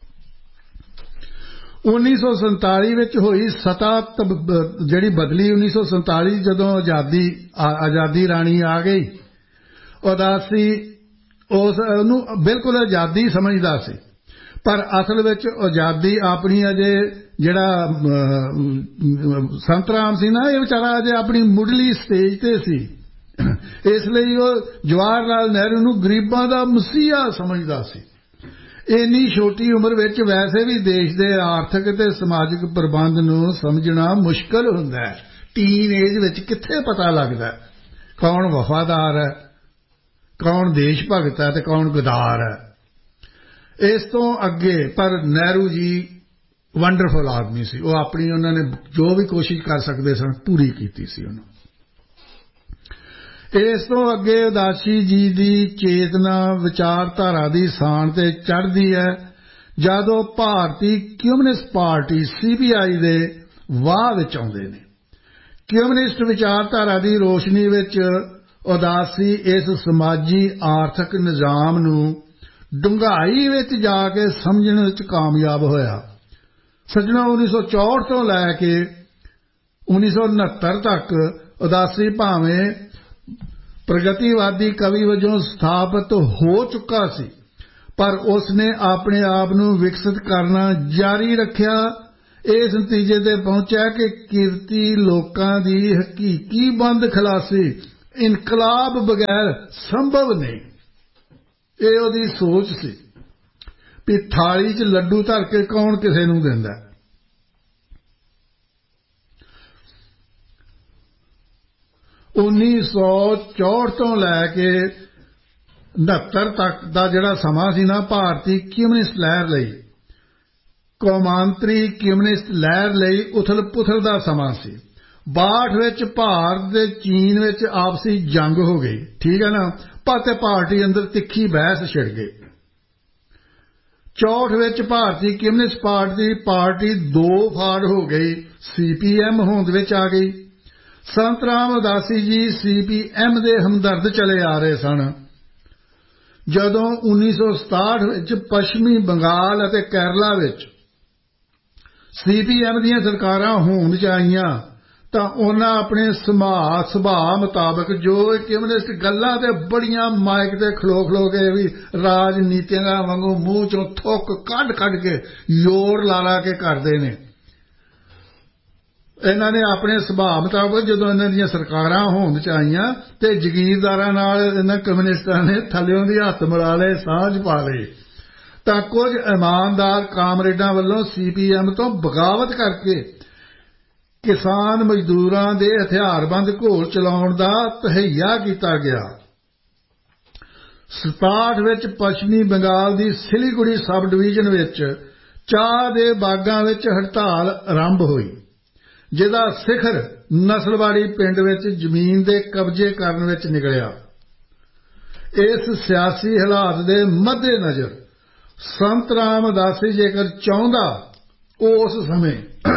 ਉੱਨੀ ਸੌ ਸੰਤਾਲੀ ਵਿੱਚ ਹੋਈ ਸਤਾ ਜਿਹੜੀ ਬਦਲੀ, ਉੱਨੀ ਸੌ ਸੰਤਾਲੀ ਜਦੋਂ ਆਜ਼ਾਦੀ ਆਜ਼ਾਦੀ ਰਾਣੀ ਆ ਗਈ, ਉਦਾਸੀ ਉਸ ਨੂੰ ਬਿਲਕੁਲ ਆਜ਼ਾਦੀ ਸਮਝਦਾ ਸੀ, ਪਰ ਅਸਲ ਵਿੱਚ ਆਜ਼ਾਦੀ ਆਪਣੀ ਅਜੇ ਜਿਹੜਾ ਸੰਤ ਰਾਮ ਸੀ ਨਾ, ਇਹ ਵਿਚਾਰਾ ਅਜੇ ਆਪਣੀ ਮੁੱਢਲੀ ਸਟੇਜ ਤੇ ਸੀ। ਇਸ ਲਈ ਉਹ ਜਵਾਹਰ ਲਾਲ ਨਹਿਰੂ ਨੂੰ ਗਰੀਬਾਂ ਦਾ ਮਸੀਹਾ ਸਮਝਦਾ ਸੀ। ਇੰਨੀ ਛੋਟੀ ਉਮਰ ਵਿੱਚ ਵੈਸੇ ਵੀ ਦੇਸ਼ ਦੇ ਆਰਥਿਕ ਤੇ ਸਮਾਜਿਕ ਪ੍ਰਬੰਧ ਨੂੰ ਸਮਝਣਾ ਮੁਸ਼ਕਲ ਹੁੰਦਾ ਹੈ। ਟੀਨ ਏਜ ਵਿੱਚ ਕਿੱਥੇ ਪਤਾ ਲੱਗਦਾ ਕੌਣ ਵਫਾਦਾਰ ਹੈ, ਕੌਣ ਦੇਸ਼ ਭਗਤ ਹੈ ਤੇ ਕੌਣ ਗਦਾਰ ਹੈ। ਇਸ ਤੋਂ ਅੱਗੇ ਪਰ ਨਹਿਰੂ ਜੀ ਵੰਡਰਫੁਲ ਆਦਮੀ ਸੀ। ਉਹ ਆਪਣੀ ਉਹਨਾਂ ਨੇ ਜੋ ਵੀ ਕੋਸ਼ਿਸ਼ ਕਰ ਸਕਦੇ ਸਨ ਪੂਰੀ ਕੀਤੀ ਸੀ ਉਹਨੂੰ। ਇਸ ਤੋਂ ਅੱਗੇ ਉਦਾਸੀ ਜੀ ਦੀ ਚੇਤਨਾ ਵਿਚਾਰਧਾਰਾ ਦੀ ਸਾਣ ਤੇ ਚੜ੍ਹਦੀ ਹੈ ਜਦੋਂ ਭਾਰਤੀ ਕਮਿਊਨਿਸਟ ਪਾਰਟੀ ਸੀ ਪੀ ਆਈ ਦੇ ਵਾਹ ਵਿੱਚ ਆਉਂਦੇ ਨੇ। ਕਮਿਊਨਿਸਟ ਵਿਚਾਰਧਾਰਾ ਦੀ ਰੋਸ਼ਨੀ ਵਿੱਚ ਉਦਾਸੀ ਇਸ ਸਮਾਜੀ ਆਰਥਿਕ ਨਿਜ਼ਾਮ ਨੂੰ ਡੂੰਘਾਈ ਵਿੱਚ ਜਾ ਕੇ ਸਮਝਣ ਵਿੱਚ ਕਾਮਯਾਬ ਹੋਇਆ। ਸੱਜਣੋ, ਉੱਨੀ ਸੌ ਚੌਂਹਠ ਤੋਂ ਲੈ ਕੇ ਉੱਨੀ ਸੌ ਉਨੱਤਰ ਤੱਕ ਉਦਾਸੀ ਭਾਵੇਂ ਪ੍ਰਗਤੀਵਾਦੀ ਕਵੀ ਵਜੋਂ ਸਥਾਪਿਤ ਹੋ ਚੁੱਕਾ ਸੀ, पर उसने अपने आप नूं विकसित करना जारी रखिया। इस नतीजे ते पहुंचा कि किरती लोकां दी हकीकी बंद खलासी इनकलाब बगैर संभव नहीं। ये उहदी सोच सी भी थाली च लड्डू धर के कौन किसे नूं दिंदा। उन्नीस सौ चौहठ तो लैके उनहत्तर तक का जिहड़ा समा सी ना भारती कम्यूनिस्ट लहर लई कौमांतरी कम्यूनिस्ट लहर लई उथल पुथल का समा सी। बाहठ विच भारत ते चीन विच आपसी जंग हो गई, ठीक है ना, पर पार्टी अंदर तिखी बहस छिड़ गई। चौहठ विच भारतीय कम्यूनिस्ट पार्टी पार्टी दो फाड़ हो गई, सी पी एम होंद विच आ गई। संत राम उदासी जी सी पी एम दे हमदर्द चले आ रहे सन। जदों उन्नीस सौ सताहठ विच पश्चिमी बंगाल अते केरला विच सी पी एम दीयां सरकारां होंद च आईयां तां उन्हां अपने सुभाਅ सुभाਅ मुताबक जो कम्यूनिस्ट गल्लां ते बड़ियां माइक ते खलो खलो के भी राजनीतियां वांगू मूंह चों थुक कढ कढ के योर ला ला के करदे ने। इन्हां ने अपने सुभाਅ मुताबक जदों इन्हां दीयां सरकारां होंद च आईयां ते जगीरदारां नाल इन्हां कम्यूनिस्टां ने थल्लिओं दी हत्थ मिला लए, सांझ पा लई तां कुछ ईमानदार कामरेडां वल्लों सी पी एम तो बगावत करके किसान मजदूरां दे हथियारबंद घोल चलाउण दा तहैया कीता गया। सताहठ विच पश्चिमी बंगाल दी सिलीगुड़ी सब डिवीजन विच चाह दे बागां विच हड़ताल आरंभ होई, जिहदा सिखर नसलवाड़ी पिंड विच जमीन दे कब्जे करन विच निकलिया। इस सियासी हालात दे मद्देनज़र संत राम उदासी जेकर चाहुंदा उस समय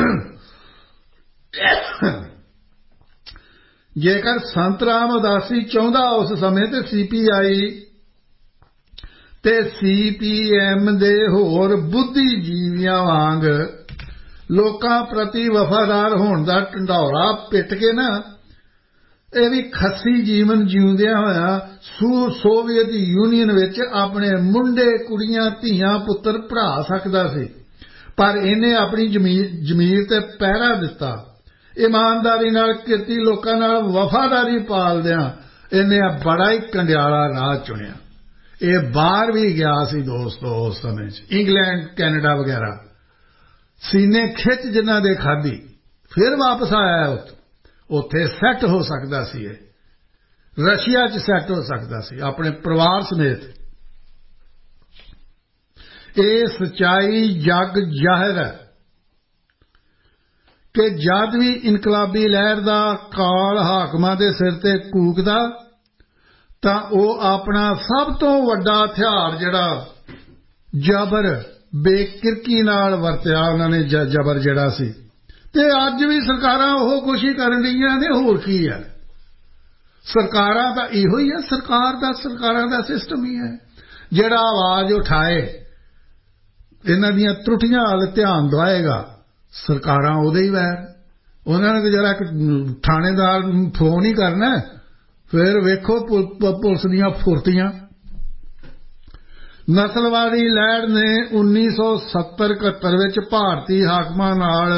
जेकर संत राम उदासी चाहुंदा उस समय ते सी पी आई ते सी पी एम दे होर बुद्धिजीवियां वांग लोकां प्रति वफादार होण दा ढंढौरा पिट के ना ਇਹ भी खसी जीवन जीउंदियां होया सोवियत यूनियन विच अपने मुंडे कुड़ियां धीआं पुत्तर पढ़ा सकदा सी, पर इन्हें अपनी जमीर जमीर ते पहरा दिता। ईमानदारी नाल किरती लोकां नाल वफादारी पालदियां इन्हें बड़ा ही कंडियाला राह चुनिया। ये बाहर भी गया सी दोस्तों उस समय इंग्लैंड कैनेडा वगैरह सीने खिच जिन्हां दे खाधी फिर वापस आया। उत्थे सैट हो सकता सी, रशिया च सैट हो सकता सी अपने परिवार समेत। ये सच्चाई जग जाहिर है कि जद भी इनकलाबी लहर का काल हाकमां दे सिर ते कूकदा तां ओह अपना सब तो वड्डा हथियार जिहड़ा जबर बेकिरकी नाल वरतिया उन्होंने जबर जिहड़ा सी। ते अज भी सरकारां ओह कुछ ही करन रहीआं ने, होर की है। सरकारां तां इहो ही है, सरकार दा सरकारां दा सिस्टम ही है। जिहड़ा आवाज उठाए इन्हां दीयां त्रुटियां वल ध्यान दवाएगा सरकारां ओहदे ही वैर। उन्होंने जरा थानेदार फोन ही करना फिर वेखो पुलिस दीयां फुर्तियां। नस्लवादी लहर ने उन्नीस सौ सत्तर इकहत्तर विच भारती हाकमां नाल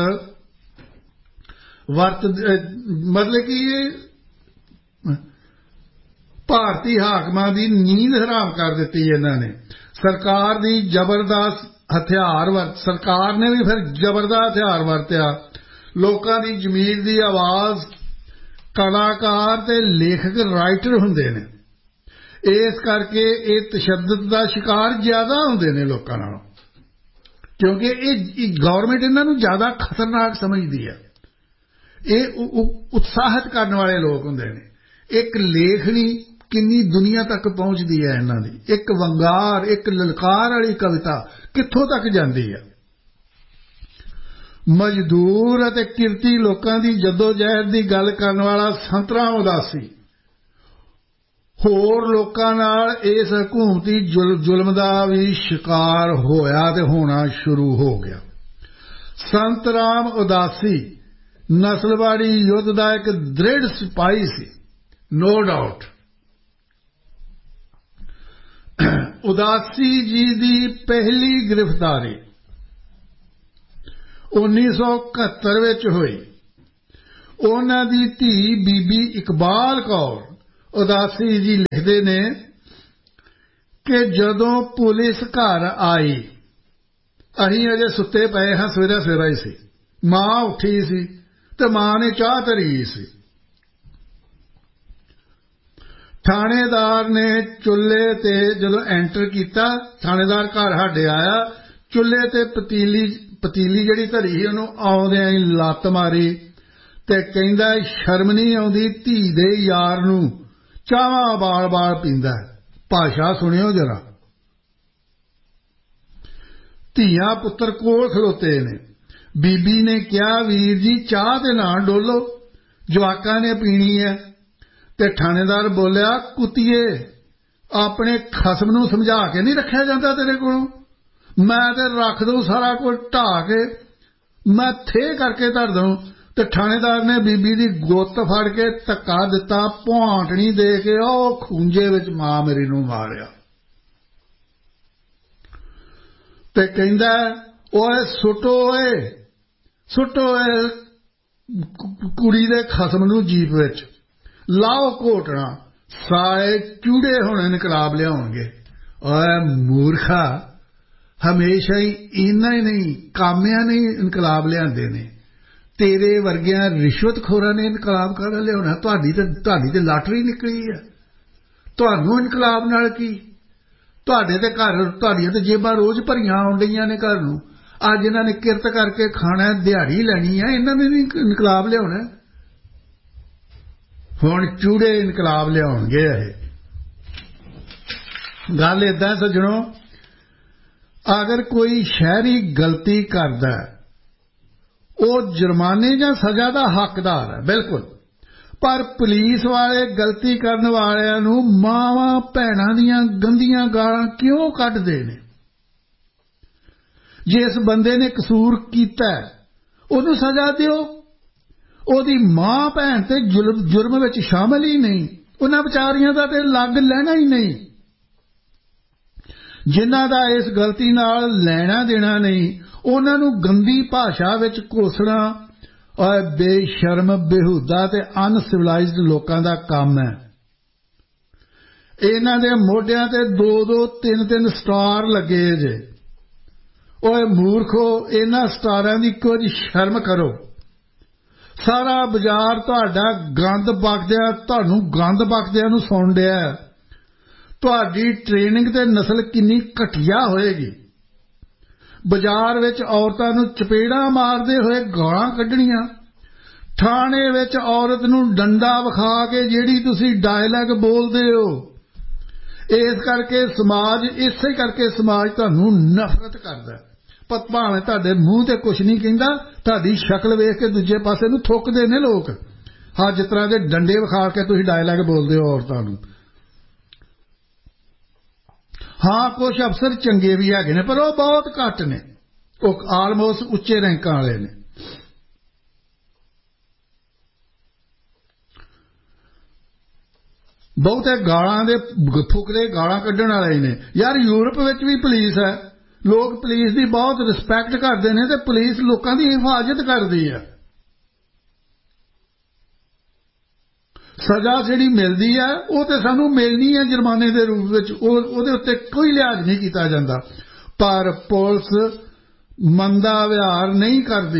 वर्त मतलब कि ये भारती हाकमां दी नींद हराम कर दी। इन्होंने सरकार दी जबरदस्त हथियार वरत सरकार ने भी फिर जबरदस्त हथियार वरत्या। लोकां दी जमीर दी आवाज कलाकार ते लेखक राइटर हुंदे ने, इस करके ये तशद्दुद दा शिकार ज्यादा हुंदे ने लोकां नालों, क्योंकि ये गवर्नमेंट इन्हां नूं ज्यादा खतरनाक समझदी है। ये उत्साहित करने वाले लोग हुंदे ने। एक लेखनी किन्नी दुनिया तक पहुंचती है इन्हां दी, एक वंगार एक ललकार वाली कविता कित्थों तक जाती है। मजदूर अते किरती लोकां दी जदोजहद दी गल करन वाला संत राम उदासी होर लोकां नाल इस हुकूमती जुल्म दा भी शिकार होया ते होना शुरू हो गया। संत राम उदासी नस्लवाड़ी युद्ध का एक दृढ़ सिपाही सी, नो डाउट। ਉਦਾਸੀ ਜੀ ਦੀ ਪਹਿਲੀ ਗ੍ਰਿਫਤਾਰੀ ਉੱਨੀ ਸੌ ਇਕਹੱਤਰ ਵਿੱਚ ਹੋਈ। ਉਹਨਾਂ ਦੀ ਧੀ ਬੀਬੀ ਇਕਬਾਲ ਕੌਰ ਉਦਾਸੀ ਜੀ ਲਿਖਦੇ ਨੇ ਕਿ ਜਦੋਂ ਪੁਲਿਸ ਘਰ ਆਈ, ਅਸੀਂ ਅਜੇ ਸੁੱਤੇ ਪਏ ਹਾਂ, ਸਵੇਰਾ ਸਵੇਰਾ ਹੀ ਸੀ, ਮਾਂ ਉੱਠੀ ਸੀ ਤੇ ਮਾਂ ਨੇ ਚਾਹ ਧਰੀ ਸੀ। ਥਾਣੇਦਾਰ ਨੇ ਚੁੱਲ੍ਹੇ ਤੇ ਜਦੋਂ ਐਂਟਰ ਕੀਤਾ, ਥਾਣੇਦਾਰ ਘਰ ਸਾਡੇ ਆਇਆ, ਚੁੱਲ੍ਹੇ ਤੇ ਪਤੀਲੀ ਪਤੀਲੀ ਜਿਹੜੀ ਧਰੀ ਸੀ ਉਹਨੂੰ ਆਉਂਦਿਆਂ ਹੀ ਲੱਤ ਮਾਰੀ ਤੇ ਕਹਿੰਦਾ ਸ਼ਰਮ ਨਹੀਂ ਆਉਂਦੀ ਧੀ ਦੇ ਯਾਰ ਨੂੰ ਚਾਹਾਂ ਬਾਲ ਬਾਲ ਪੀਂਦਾ। ਭਾਸ਼ਾ ਸੁਣਿਓ ਜਰਾ। ਧੀਆਂ ਪੁੱਤਰ ਕੋਲ ਖਲੋਤੇ ਨੇ। ਬੀਬੀ ਨੇ ਕਿਹਾ ਵੀਰ ਜੀ ਚਾਹ ਤੇ ਨਾ ਡੋਲੋ, ਜਵਾਕਾਂ ਨੇ ਪੀਣੀ ਹੈ। ਤੇ ਥਾਣੇਦਾਰ ਬੋਲਿਆ ਕੁੱਤੀਏ, ਆਪਣੇ ਖਸਮ ਨੂੰ ਸਮਝਾ ਕੇ ਨਹੀਂ ਰੱਖਿਆ ਜਾਂਦਾ ਤੇਰੇ ਕੋਲੋਂ? ਮੈਂ ਤੇ ਰੱਖ ਦਊ ਸਾਰਾ ਕੁਝ ਢਾਹ ਕੇ, ਮੈਂ ਥੇ ਕਰਕੇ ਧਰ ਦਊਂ। ਤੇ ਥਾਣੇਦਾਰ ਨੇ ਬੀਬੀ ਦੀ ਗੁੱਤ ਫੜ ਕੇ ਧੱਕਾ ਦਿੱਤਾ, ਭੁਆਂਟਣੀ ਦੇ ਕੇ ਉਹ ਖੂੰਜੇ ਵਿੱਚ ਮਾਂ ਮੇਰੀ ਨੂੰ ਮਾਰਿਆ ਤੇ ਕਹਿੰਦਾ ਓਏ ਸੁੱਟੋ, ਓਏ ਸੁੱਟੋ ਓਏ ਕੁੜੀ ਦੇ ਖਸਮ ਨੂੰ ਜੀਪ ਵਿੱਚ, ਲਾਓ ਘੋਟਣਾ, ਸਾਲੇ ਚੂੜੇ ਹੁਣ ਇਨਕਲਾਬ ਲਿਆਉਣਗੇ। ਓਏ ਮੂਰਖਾ, ਹਮੇਸ਼ਾ ਹੀ ਇੰਨਾ ਹੀ ਨਹੀਂ, ਕਾਮਿਆਂ ਨੇ ਇਨਕਲਾਬ ਲਿਆਂਦੇ ਨੇ, ਤੇਰੇ ਵਰਗਿਆਂ ਰਿਸ਼ਵਤਖੋਰਾਂ ਨੇ ਇਨਕਲਾਬ ਕਾਹਦਾ ਲਿਆਉਣਾ? ਤੁਹਾਡੀ ਤੇ ਤੁਹਾਡੀ ਤੇ ਲਾਟਰੀ ਨਿਕਲੀ ਹੈ, ਤੁਹਾਨੂੰ ਇਨਕਲਾਬ ਨਾਲ ਕੀ? ਤੁਹਾਡੇ ਤੇ ਘਰ, ਤੁਹਾਡੀਆਂ ਤੇ ਜੇਬਾਂ ਰੋਜ਼ ਭਰੀਆਂ ਆਉਣ ਡਈਆਂ ਨੇ ਘਰ ਨੂੰ। ਅੱਜ ਇਹਨਾਂ ਨੇ ਕਿਰਤ ਕਰਕੇ ਖਾਣਾ, ਦਿਹਾੜੀ ਲੈਣੀ ਹੈ, ਇਹਨਾਂ ਨੇ ਨਹੀਂ ਇਨਕਲਾਬ ਲਿਆਉਣਾ। ਹੁਣ ਚੂੜੇ ਇਨਕਲਾਬ ਲਿਆਉਣਗੇ। ਇਹ ਗੱਲ ਏਦਾਂ ਸੱਜਣੋ, ਅਗਰ ਕੋਈ ਸ਼ਹਿਰੀ ਗਲਤੀ ਕਰਦਾ ਉਹ ਜੁਰਮਾਨੇ ਜਾਂ ਸਜ਼ਾ ਦਾ ਹੱਕਦਾਰ ਹੈ, ਬਿਲਕੁਲ, ਪਰ ਪੁਲਿਸ ਵਾਲੇ ਗਲਤੀ ਕਰਨ ਵਾਲਿਆਂ ਨੂੰ ਮਾਵਾਂ ਭੈਣਾਂ ਦੀਆਂ ਗੰਦੀਆਂ ਗਾਲਾਂ ਕਿਉਂ ਕੱਢਦੇ ਨੇ? ਜਿਸ ਬੰਦੇ ਨੇ ਕਸੂਰ ਕੀਤਾ ਉਹਨੂੰ ਸਜ਼ਾ ਦਿਓ, ਉਹਦੀ ਮਾਂ ਭੈਣ ਤੇ ਜੁਰਮ ਵਿੱਚ ਸ਼ਾਮਲ ਹੀ ਨਹੀਂ, ਉਹਨਾਂ ਵਿਚਾਰੀਆਂ ਦਾ ਤੇ ਲੱਗ ਲੈਣਾ ਹੀ ਨਹੀਂ। ਜਿਨ੍ਹਾਂ ਦਾ ਇਸ ਗਲਤੀ ਨਾਲ ਲੈਣਾ ਦੇਣਾ ਨਹੀਂ, ਉਹਨਾਂ ਨੂੰ ਗੰਦੀ ਭਾਸ਼ਾ ਵਿੱਚ ਕੋਸਣਾ ਔਰ ਬੇਸ਼ਰਮ, ਬੇਹੂਦਾ ਤੇ ਅਨਸਿਵਲਾਈਜ਼ਡ ਲੋਕਾਂ ਦਾ ਕੰਮ ਹੈ। ਇਹਨਾਂ ਦੇ ਮੋਢਿਆਂ ਤੇ ਦੋ ਦੋ ਤਿੰਨ ਤਿੰਨ ਸਟਾਰ ਲੱਗੇ ਜੇ। ਓਏ ਮੂਰਖੋ, ਇਹਨਾਂ ਸਟਾਰਾਂ ਦੀ ਕੁਝ ਸ਼ਰਮ ਕਰੋ। ਸਾਰਾ ਬਾਜ਼ਾਰ ਤੁਹਾਡਾ ਗੰਦ ਬਕਦਿਆਂ, ਤੁਹਾਨੂੰ ਗੰਦ ਬਕਦਿਆਂ ਨੂੰ ਸੁਣ ਰਿਹਾ। ਤੁਹਾਡੀ ਟ੍ਰੇਨਿੰਗ ਤੇ ਨਸਲ ਕਿੰਨੀ ਘਟੀਆ ਹੋਏਗੀ। ਬਾਜ਼ਾਰ ਵਿੱਚ ਔਰਤਾਂ ਨੂੰ ਚਪੇੜਾਂ ਮਾਰਦੇ ਹੋਏ ਗਾਲਾਂ ਕੱਢਣੀਆਂ, ਥਾਣੇ ਵਿੱਚ ਔਰਤ ਨੂੰ ਡੰਡਾ ਵਿਖਾ ਕੇ ਜਿਹੜੀ ਤੁਸੀਂ ਡਾਇਲੌਗ ਬੋਲਦੇ ਹੋ। ਇਸ ਕਰਕੇ ਸਮਾਜ, ਇਸੇ ਕਰਕੇ ਸਮਾਜ ਤੁਹਾਨੂੰ ਨਫ਼ਰਤ ਕਰਦਾ। ਪਰ ਭਾਵੇਂ ਤੁਹਾਡੇ ਮੂੰਹ ਤੇ ਕੁਝ ਨਹੀਂ ਕਹਿੰਦਾ, ਤੁਹਾਡੀ ਸ਼ਕਲ ਵੇਖ ਕੇ ਦੂਜੇ ਪਾਸੇ ਨੂੰ ਥੁੱਕਦੇ ਨੇ ਲੋਕ। ਹਾਂ, ਜਿਸ ਤਰ੍ਹਾਂ ਦੇ ਡੰਡੇ ਵਿਖਾ ਕੇ ਤੁਸੀਂ ਡਾਇਲੌਗ ਬੋਲਦੇ ਹੋ ਔਰਤਾਂ ਨੂੰ। ਹਾਂ, ਕੁਝ ਅਫਸਰ ਚੰਗੇ ਵੀ ਹੈਗੇ ਨੇ, ਪਰ ਉਹ ਬਹੁਤ ਘੱਟ ਨੇ, ਉਹ ਆਲਮੋਸਟ ਉੱਚੇ ਰੈਂਕਾਂ ਵਾਲੇ ਨੇ। ਬਹੁਤੇ ਗਾਲਾਂ ਦੇ ਫੁਕਰੇ ਗਾਲਾਂ ਕੱਢਣ ਵਾਲੇ ਨੇ। ਯਾਰ, ਯੂਰਪ ਵਿੱਚ ਵੀ ਪੁਲਿਸ ਹੈ, ਲੋਕ ਪੁਲਿਸ ਦੀ ਬਹੁਤ ਰਿਸਪੈਕਟ ਕਰਦੇ ਨੇ ਤੇ ਪੁਲਿਸ ਲੋਕਾਂ ਦੀ ਹਿਫਾਜ਼ਤ ਕਰਦੀ ਹੈ। ਸਜ਼ਾ ਜਿਹੜੀ ਮਿਲਦੀ ਹੈ ਉਹ ਤੇ ਸਾਨੂੰ ਮਿਲਣੀ ਹੈ ਜੁਰਮਾਨੇ ਦੇ ਰੂਪ ਵਿੱਚ, ਉਹ ਉਹਦੇ ਉੱਤੇ ਕੋਈ ਲਿਹਾਜ਼ ਨਹੀਂ ਕੀਤਾ ਜਾਂਦਾ। ਪਰ ਪੁਲਿਸ ਮੰਦਾ ਵਿਹਾਰ ਨਹੀਂ ਕਰਦੀ।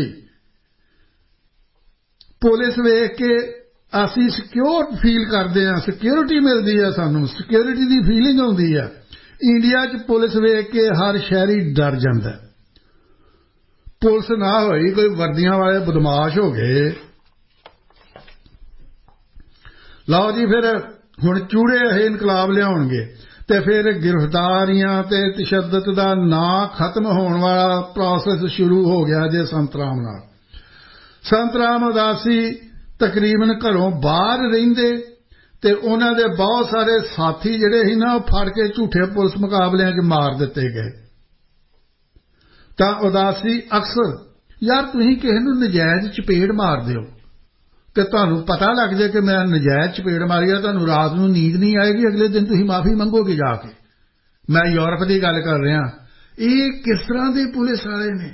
ਪੁਲਿਸ ਵੇਖ ਕੇ ਅਸੀਂ ਸਿਕਿਉਰ ਫੀਲ ਕਰਦੇ ਹਾਂ, ਸਿਕਿਉਰਿਟੀ ਮਿਲਦੀ ਹੈ, ਸਾਨੂੰ ਸਿਕਿਉਰਿਟੀ ਦੀ ਫੀਲਿੰਗ ਆਉਂਦੀ ਹੈ। ਇੰਡੀਆ 'ਚ ਪੁਲਿਸ ਵੇਖ ਕੇ ਹਰ ਸ਼ਹਿਰੀ ਡਰ ਜਾਂਦਾ। ਪੁਲਿਸ ਨਾ ਹੋਈ, ਕੋਈ ਵਰਦੀਆਂ ਵਾਲੇ ਬਦਮਾਸ਼ ਹੋ ਗਏ। ਲਓ ਜੀ, ਫਿਰ ਹੁਣ ਚੂੜੇ ਇਹ ਇਨਕਲਾਬ ਲਿਆਉਣਗੇ ਤੇ ਫਿਰ ਗ੍ਰਿਫਤਾਰੀਆਂ ਤੇ ਤਸ਼ੱਦਦ ਦਾ ਨਾ ਖਤਮ ਹੋਣ ਵਾਲਾ ਪ੍ਰੋਸੈਸ ਸ਼ੁਰੂ ਹੋ ਗਿਆ ਜੇ ਸੰਤ ਰਾਮ ਨਾਲ। ਸੰਤ ਰਾਮ ਉਦਾਸੀ ਤਕਰੀਬਨ ਘਰੋਂ ਬਾਹਰ ਰਹਿੰਦੇ ਤੇ ਉਹਨਾਂ ਦੇ ਬਹੁਤ ਸਾਰੇ ਸਾਥੀ ਜਿਹੜੇ ਸੀ ਨਾ, ਉਹ ਫੜ ਕੇ ਝੂਠੇ ਪੁਲਿਸ ਮੁਕਾਬਲਿਆਂ 'ਚ ਮਾਰ ਦਿੱਤੇ ਗਏ। ਤਾਂ ਉਦਾਸੀ ਅਕਸਰ, ਯਾਰ ਤੁਸੀਂ ਕਿਸੇ ਨੂੰ ਨਜਾਇਜ਼ ਚਪੇੜ ਮਾਰ ਦਿਓ ਤੇ ਤੁਹਾਨੂੰ ਪਤਾ ਲੱਗ ਜਾਏ ਕਿ ਮੈਂ ਨਜਾਇਜ਼ ਚਪੇੜ ਮਾਰੀ ਆ, ਤੁਹਾਨੂੰ ਰਾਤ ਨੂੰ ਨੀਂਦ ਨਹੀਂ ਆਏਗੀ, ਅਗਲੇ ਦਿਨ ਤੁਸੀਂ ਮਾਫੀ ਮੰਗੋਗੇ ਜਾ ਕੇ। मैं यूरोप की गल कर रहा, ये किस तरह के पुलिस वाले ने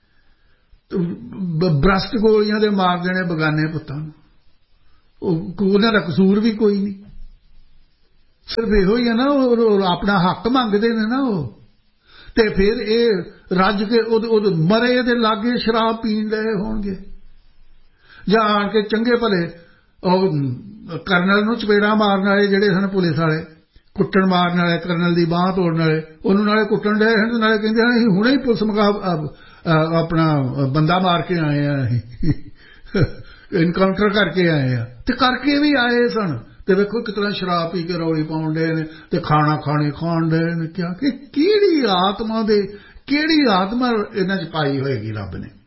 ब्रस्ट गोलियां दे मार देने बगाने पुत्तां नूं, उन्हां दा कसूर भी कोई नहीं, सिर्फ इहो ही है ना, अपना हक मंगते ने ना वो, ते फिर ये रज के उद मरे दे लागे शराब पीण रहे होणगे, जां आण के चंगे भले करनल नूं चपेड़ा मारन वाले जिहड़े सन पुलिस वाले, कुट्टण मारन वाले, करनल दी बांह तोड़न वाले, उन्होंने नाले कुट्टण डे हन, नाले कहंदे हन असीं हुणे ही पुलिस मुका अपना बंदा मार के आए हैं, इनकाउंटर करके आए हैं, ते करके भी आए सन, ते वेखो कितना शराब पी के रौली पाउण डे ने, ते खाना खाने खाण डे ने, क्या कि किहड़ी आत्मा दे किहड़ी आत्मा इन्हां च पाई होएगी रब ने।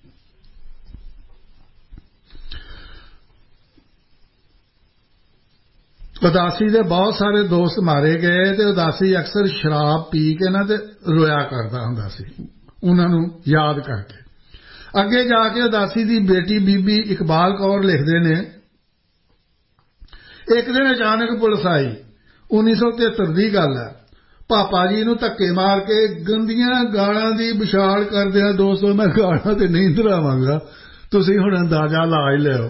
उदासी दे बहुत सारे दोस्त मारे गए, ते उदासी अक्सर शराब पी के ना ते रोया करदा हुंदा सी उन्हां नूं याद करके। अगे जाके उदासी दी बेटी बीबी इकबाल कौर लिखदे ने, एक दिन अचानक पुलिस आई, उन्नीस सौ तिहत्तर दी गल है, पापा जी नूं धक्के मार के गंदियां गालां दी विछाल करदिआं, दोस्तों मैं गालां ते नहीं दरावांगा, तुसीं हुण अंदाजा ला ही लिओ,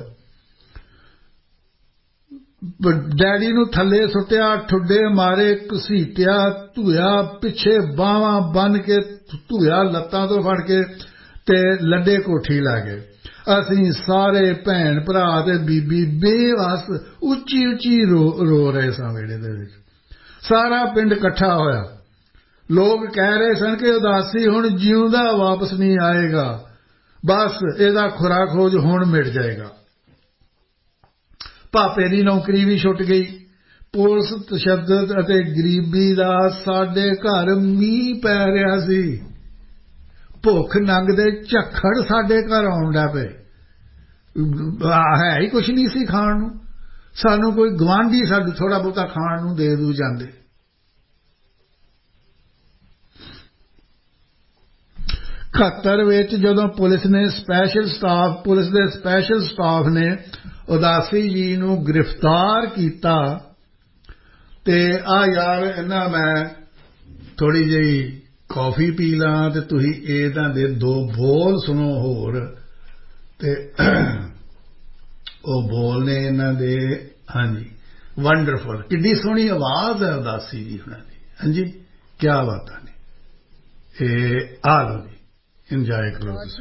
डैडी नूं थल्ले सुट्टिया, ठुड्डे मारे, घसीटिया, धुया, पिछे बावां बन के धुया, लत्तां तो फड़ के ते लड्डे कोठी लै गए। असीं सारे भैन भरा ते बीबी बेवस उच्ची उच्ची रो रो रहे सां वेड़े दे विच, सारा पिंड इकट्ठा होया, लोग कह रहे सन कि उदासी हुण जिउंदा वापस नहीं आएगा, बस इहदा खुरा खोज हुण मिट जाएगा। भापे दी नौकरी भी छुट गई, पुलिस तशद्दद अते गरीबी दा साडे घर मींह पै रिहा सी, भुख नंग दे झक्खड़ साडे घर आउण लग पे, है ही कुछ नहीं सी खाण नूं, सानूं कोई गवांढी साडू थोड़ा बहुता खाण नूं दे दू जांदे। इकहत्तर विच जदों पुलिस ने स्पैशल स्टाफ पुलिस दे स्पैशल स्टाफ ने उदासी जी नूं गिरफ्तार कीता, ते आ यार इन्ना मैं थोड़ी जी कॉफी पी ला ते तुसीं इहदां दे दो बोल सुनो होर, ते ओ बोल ने इन्हां दे, हाँ जी वंडरफुल, किड्डी सोहनी आवाज़ है उदासी जी हुणां दी, हाँ जी क्या बात है, आ लो जी इंजॉय करो।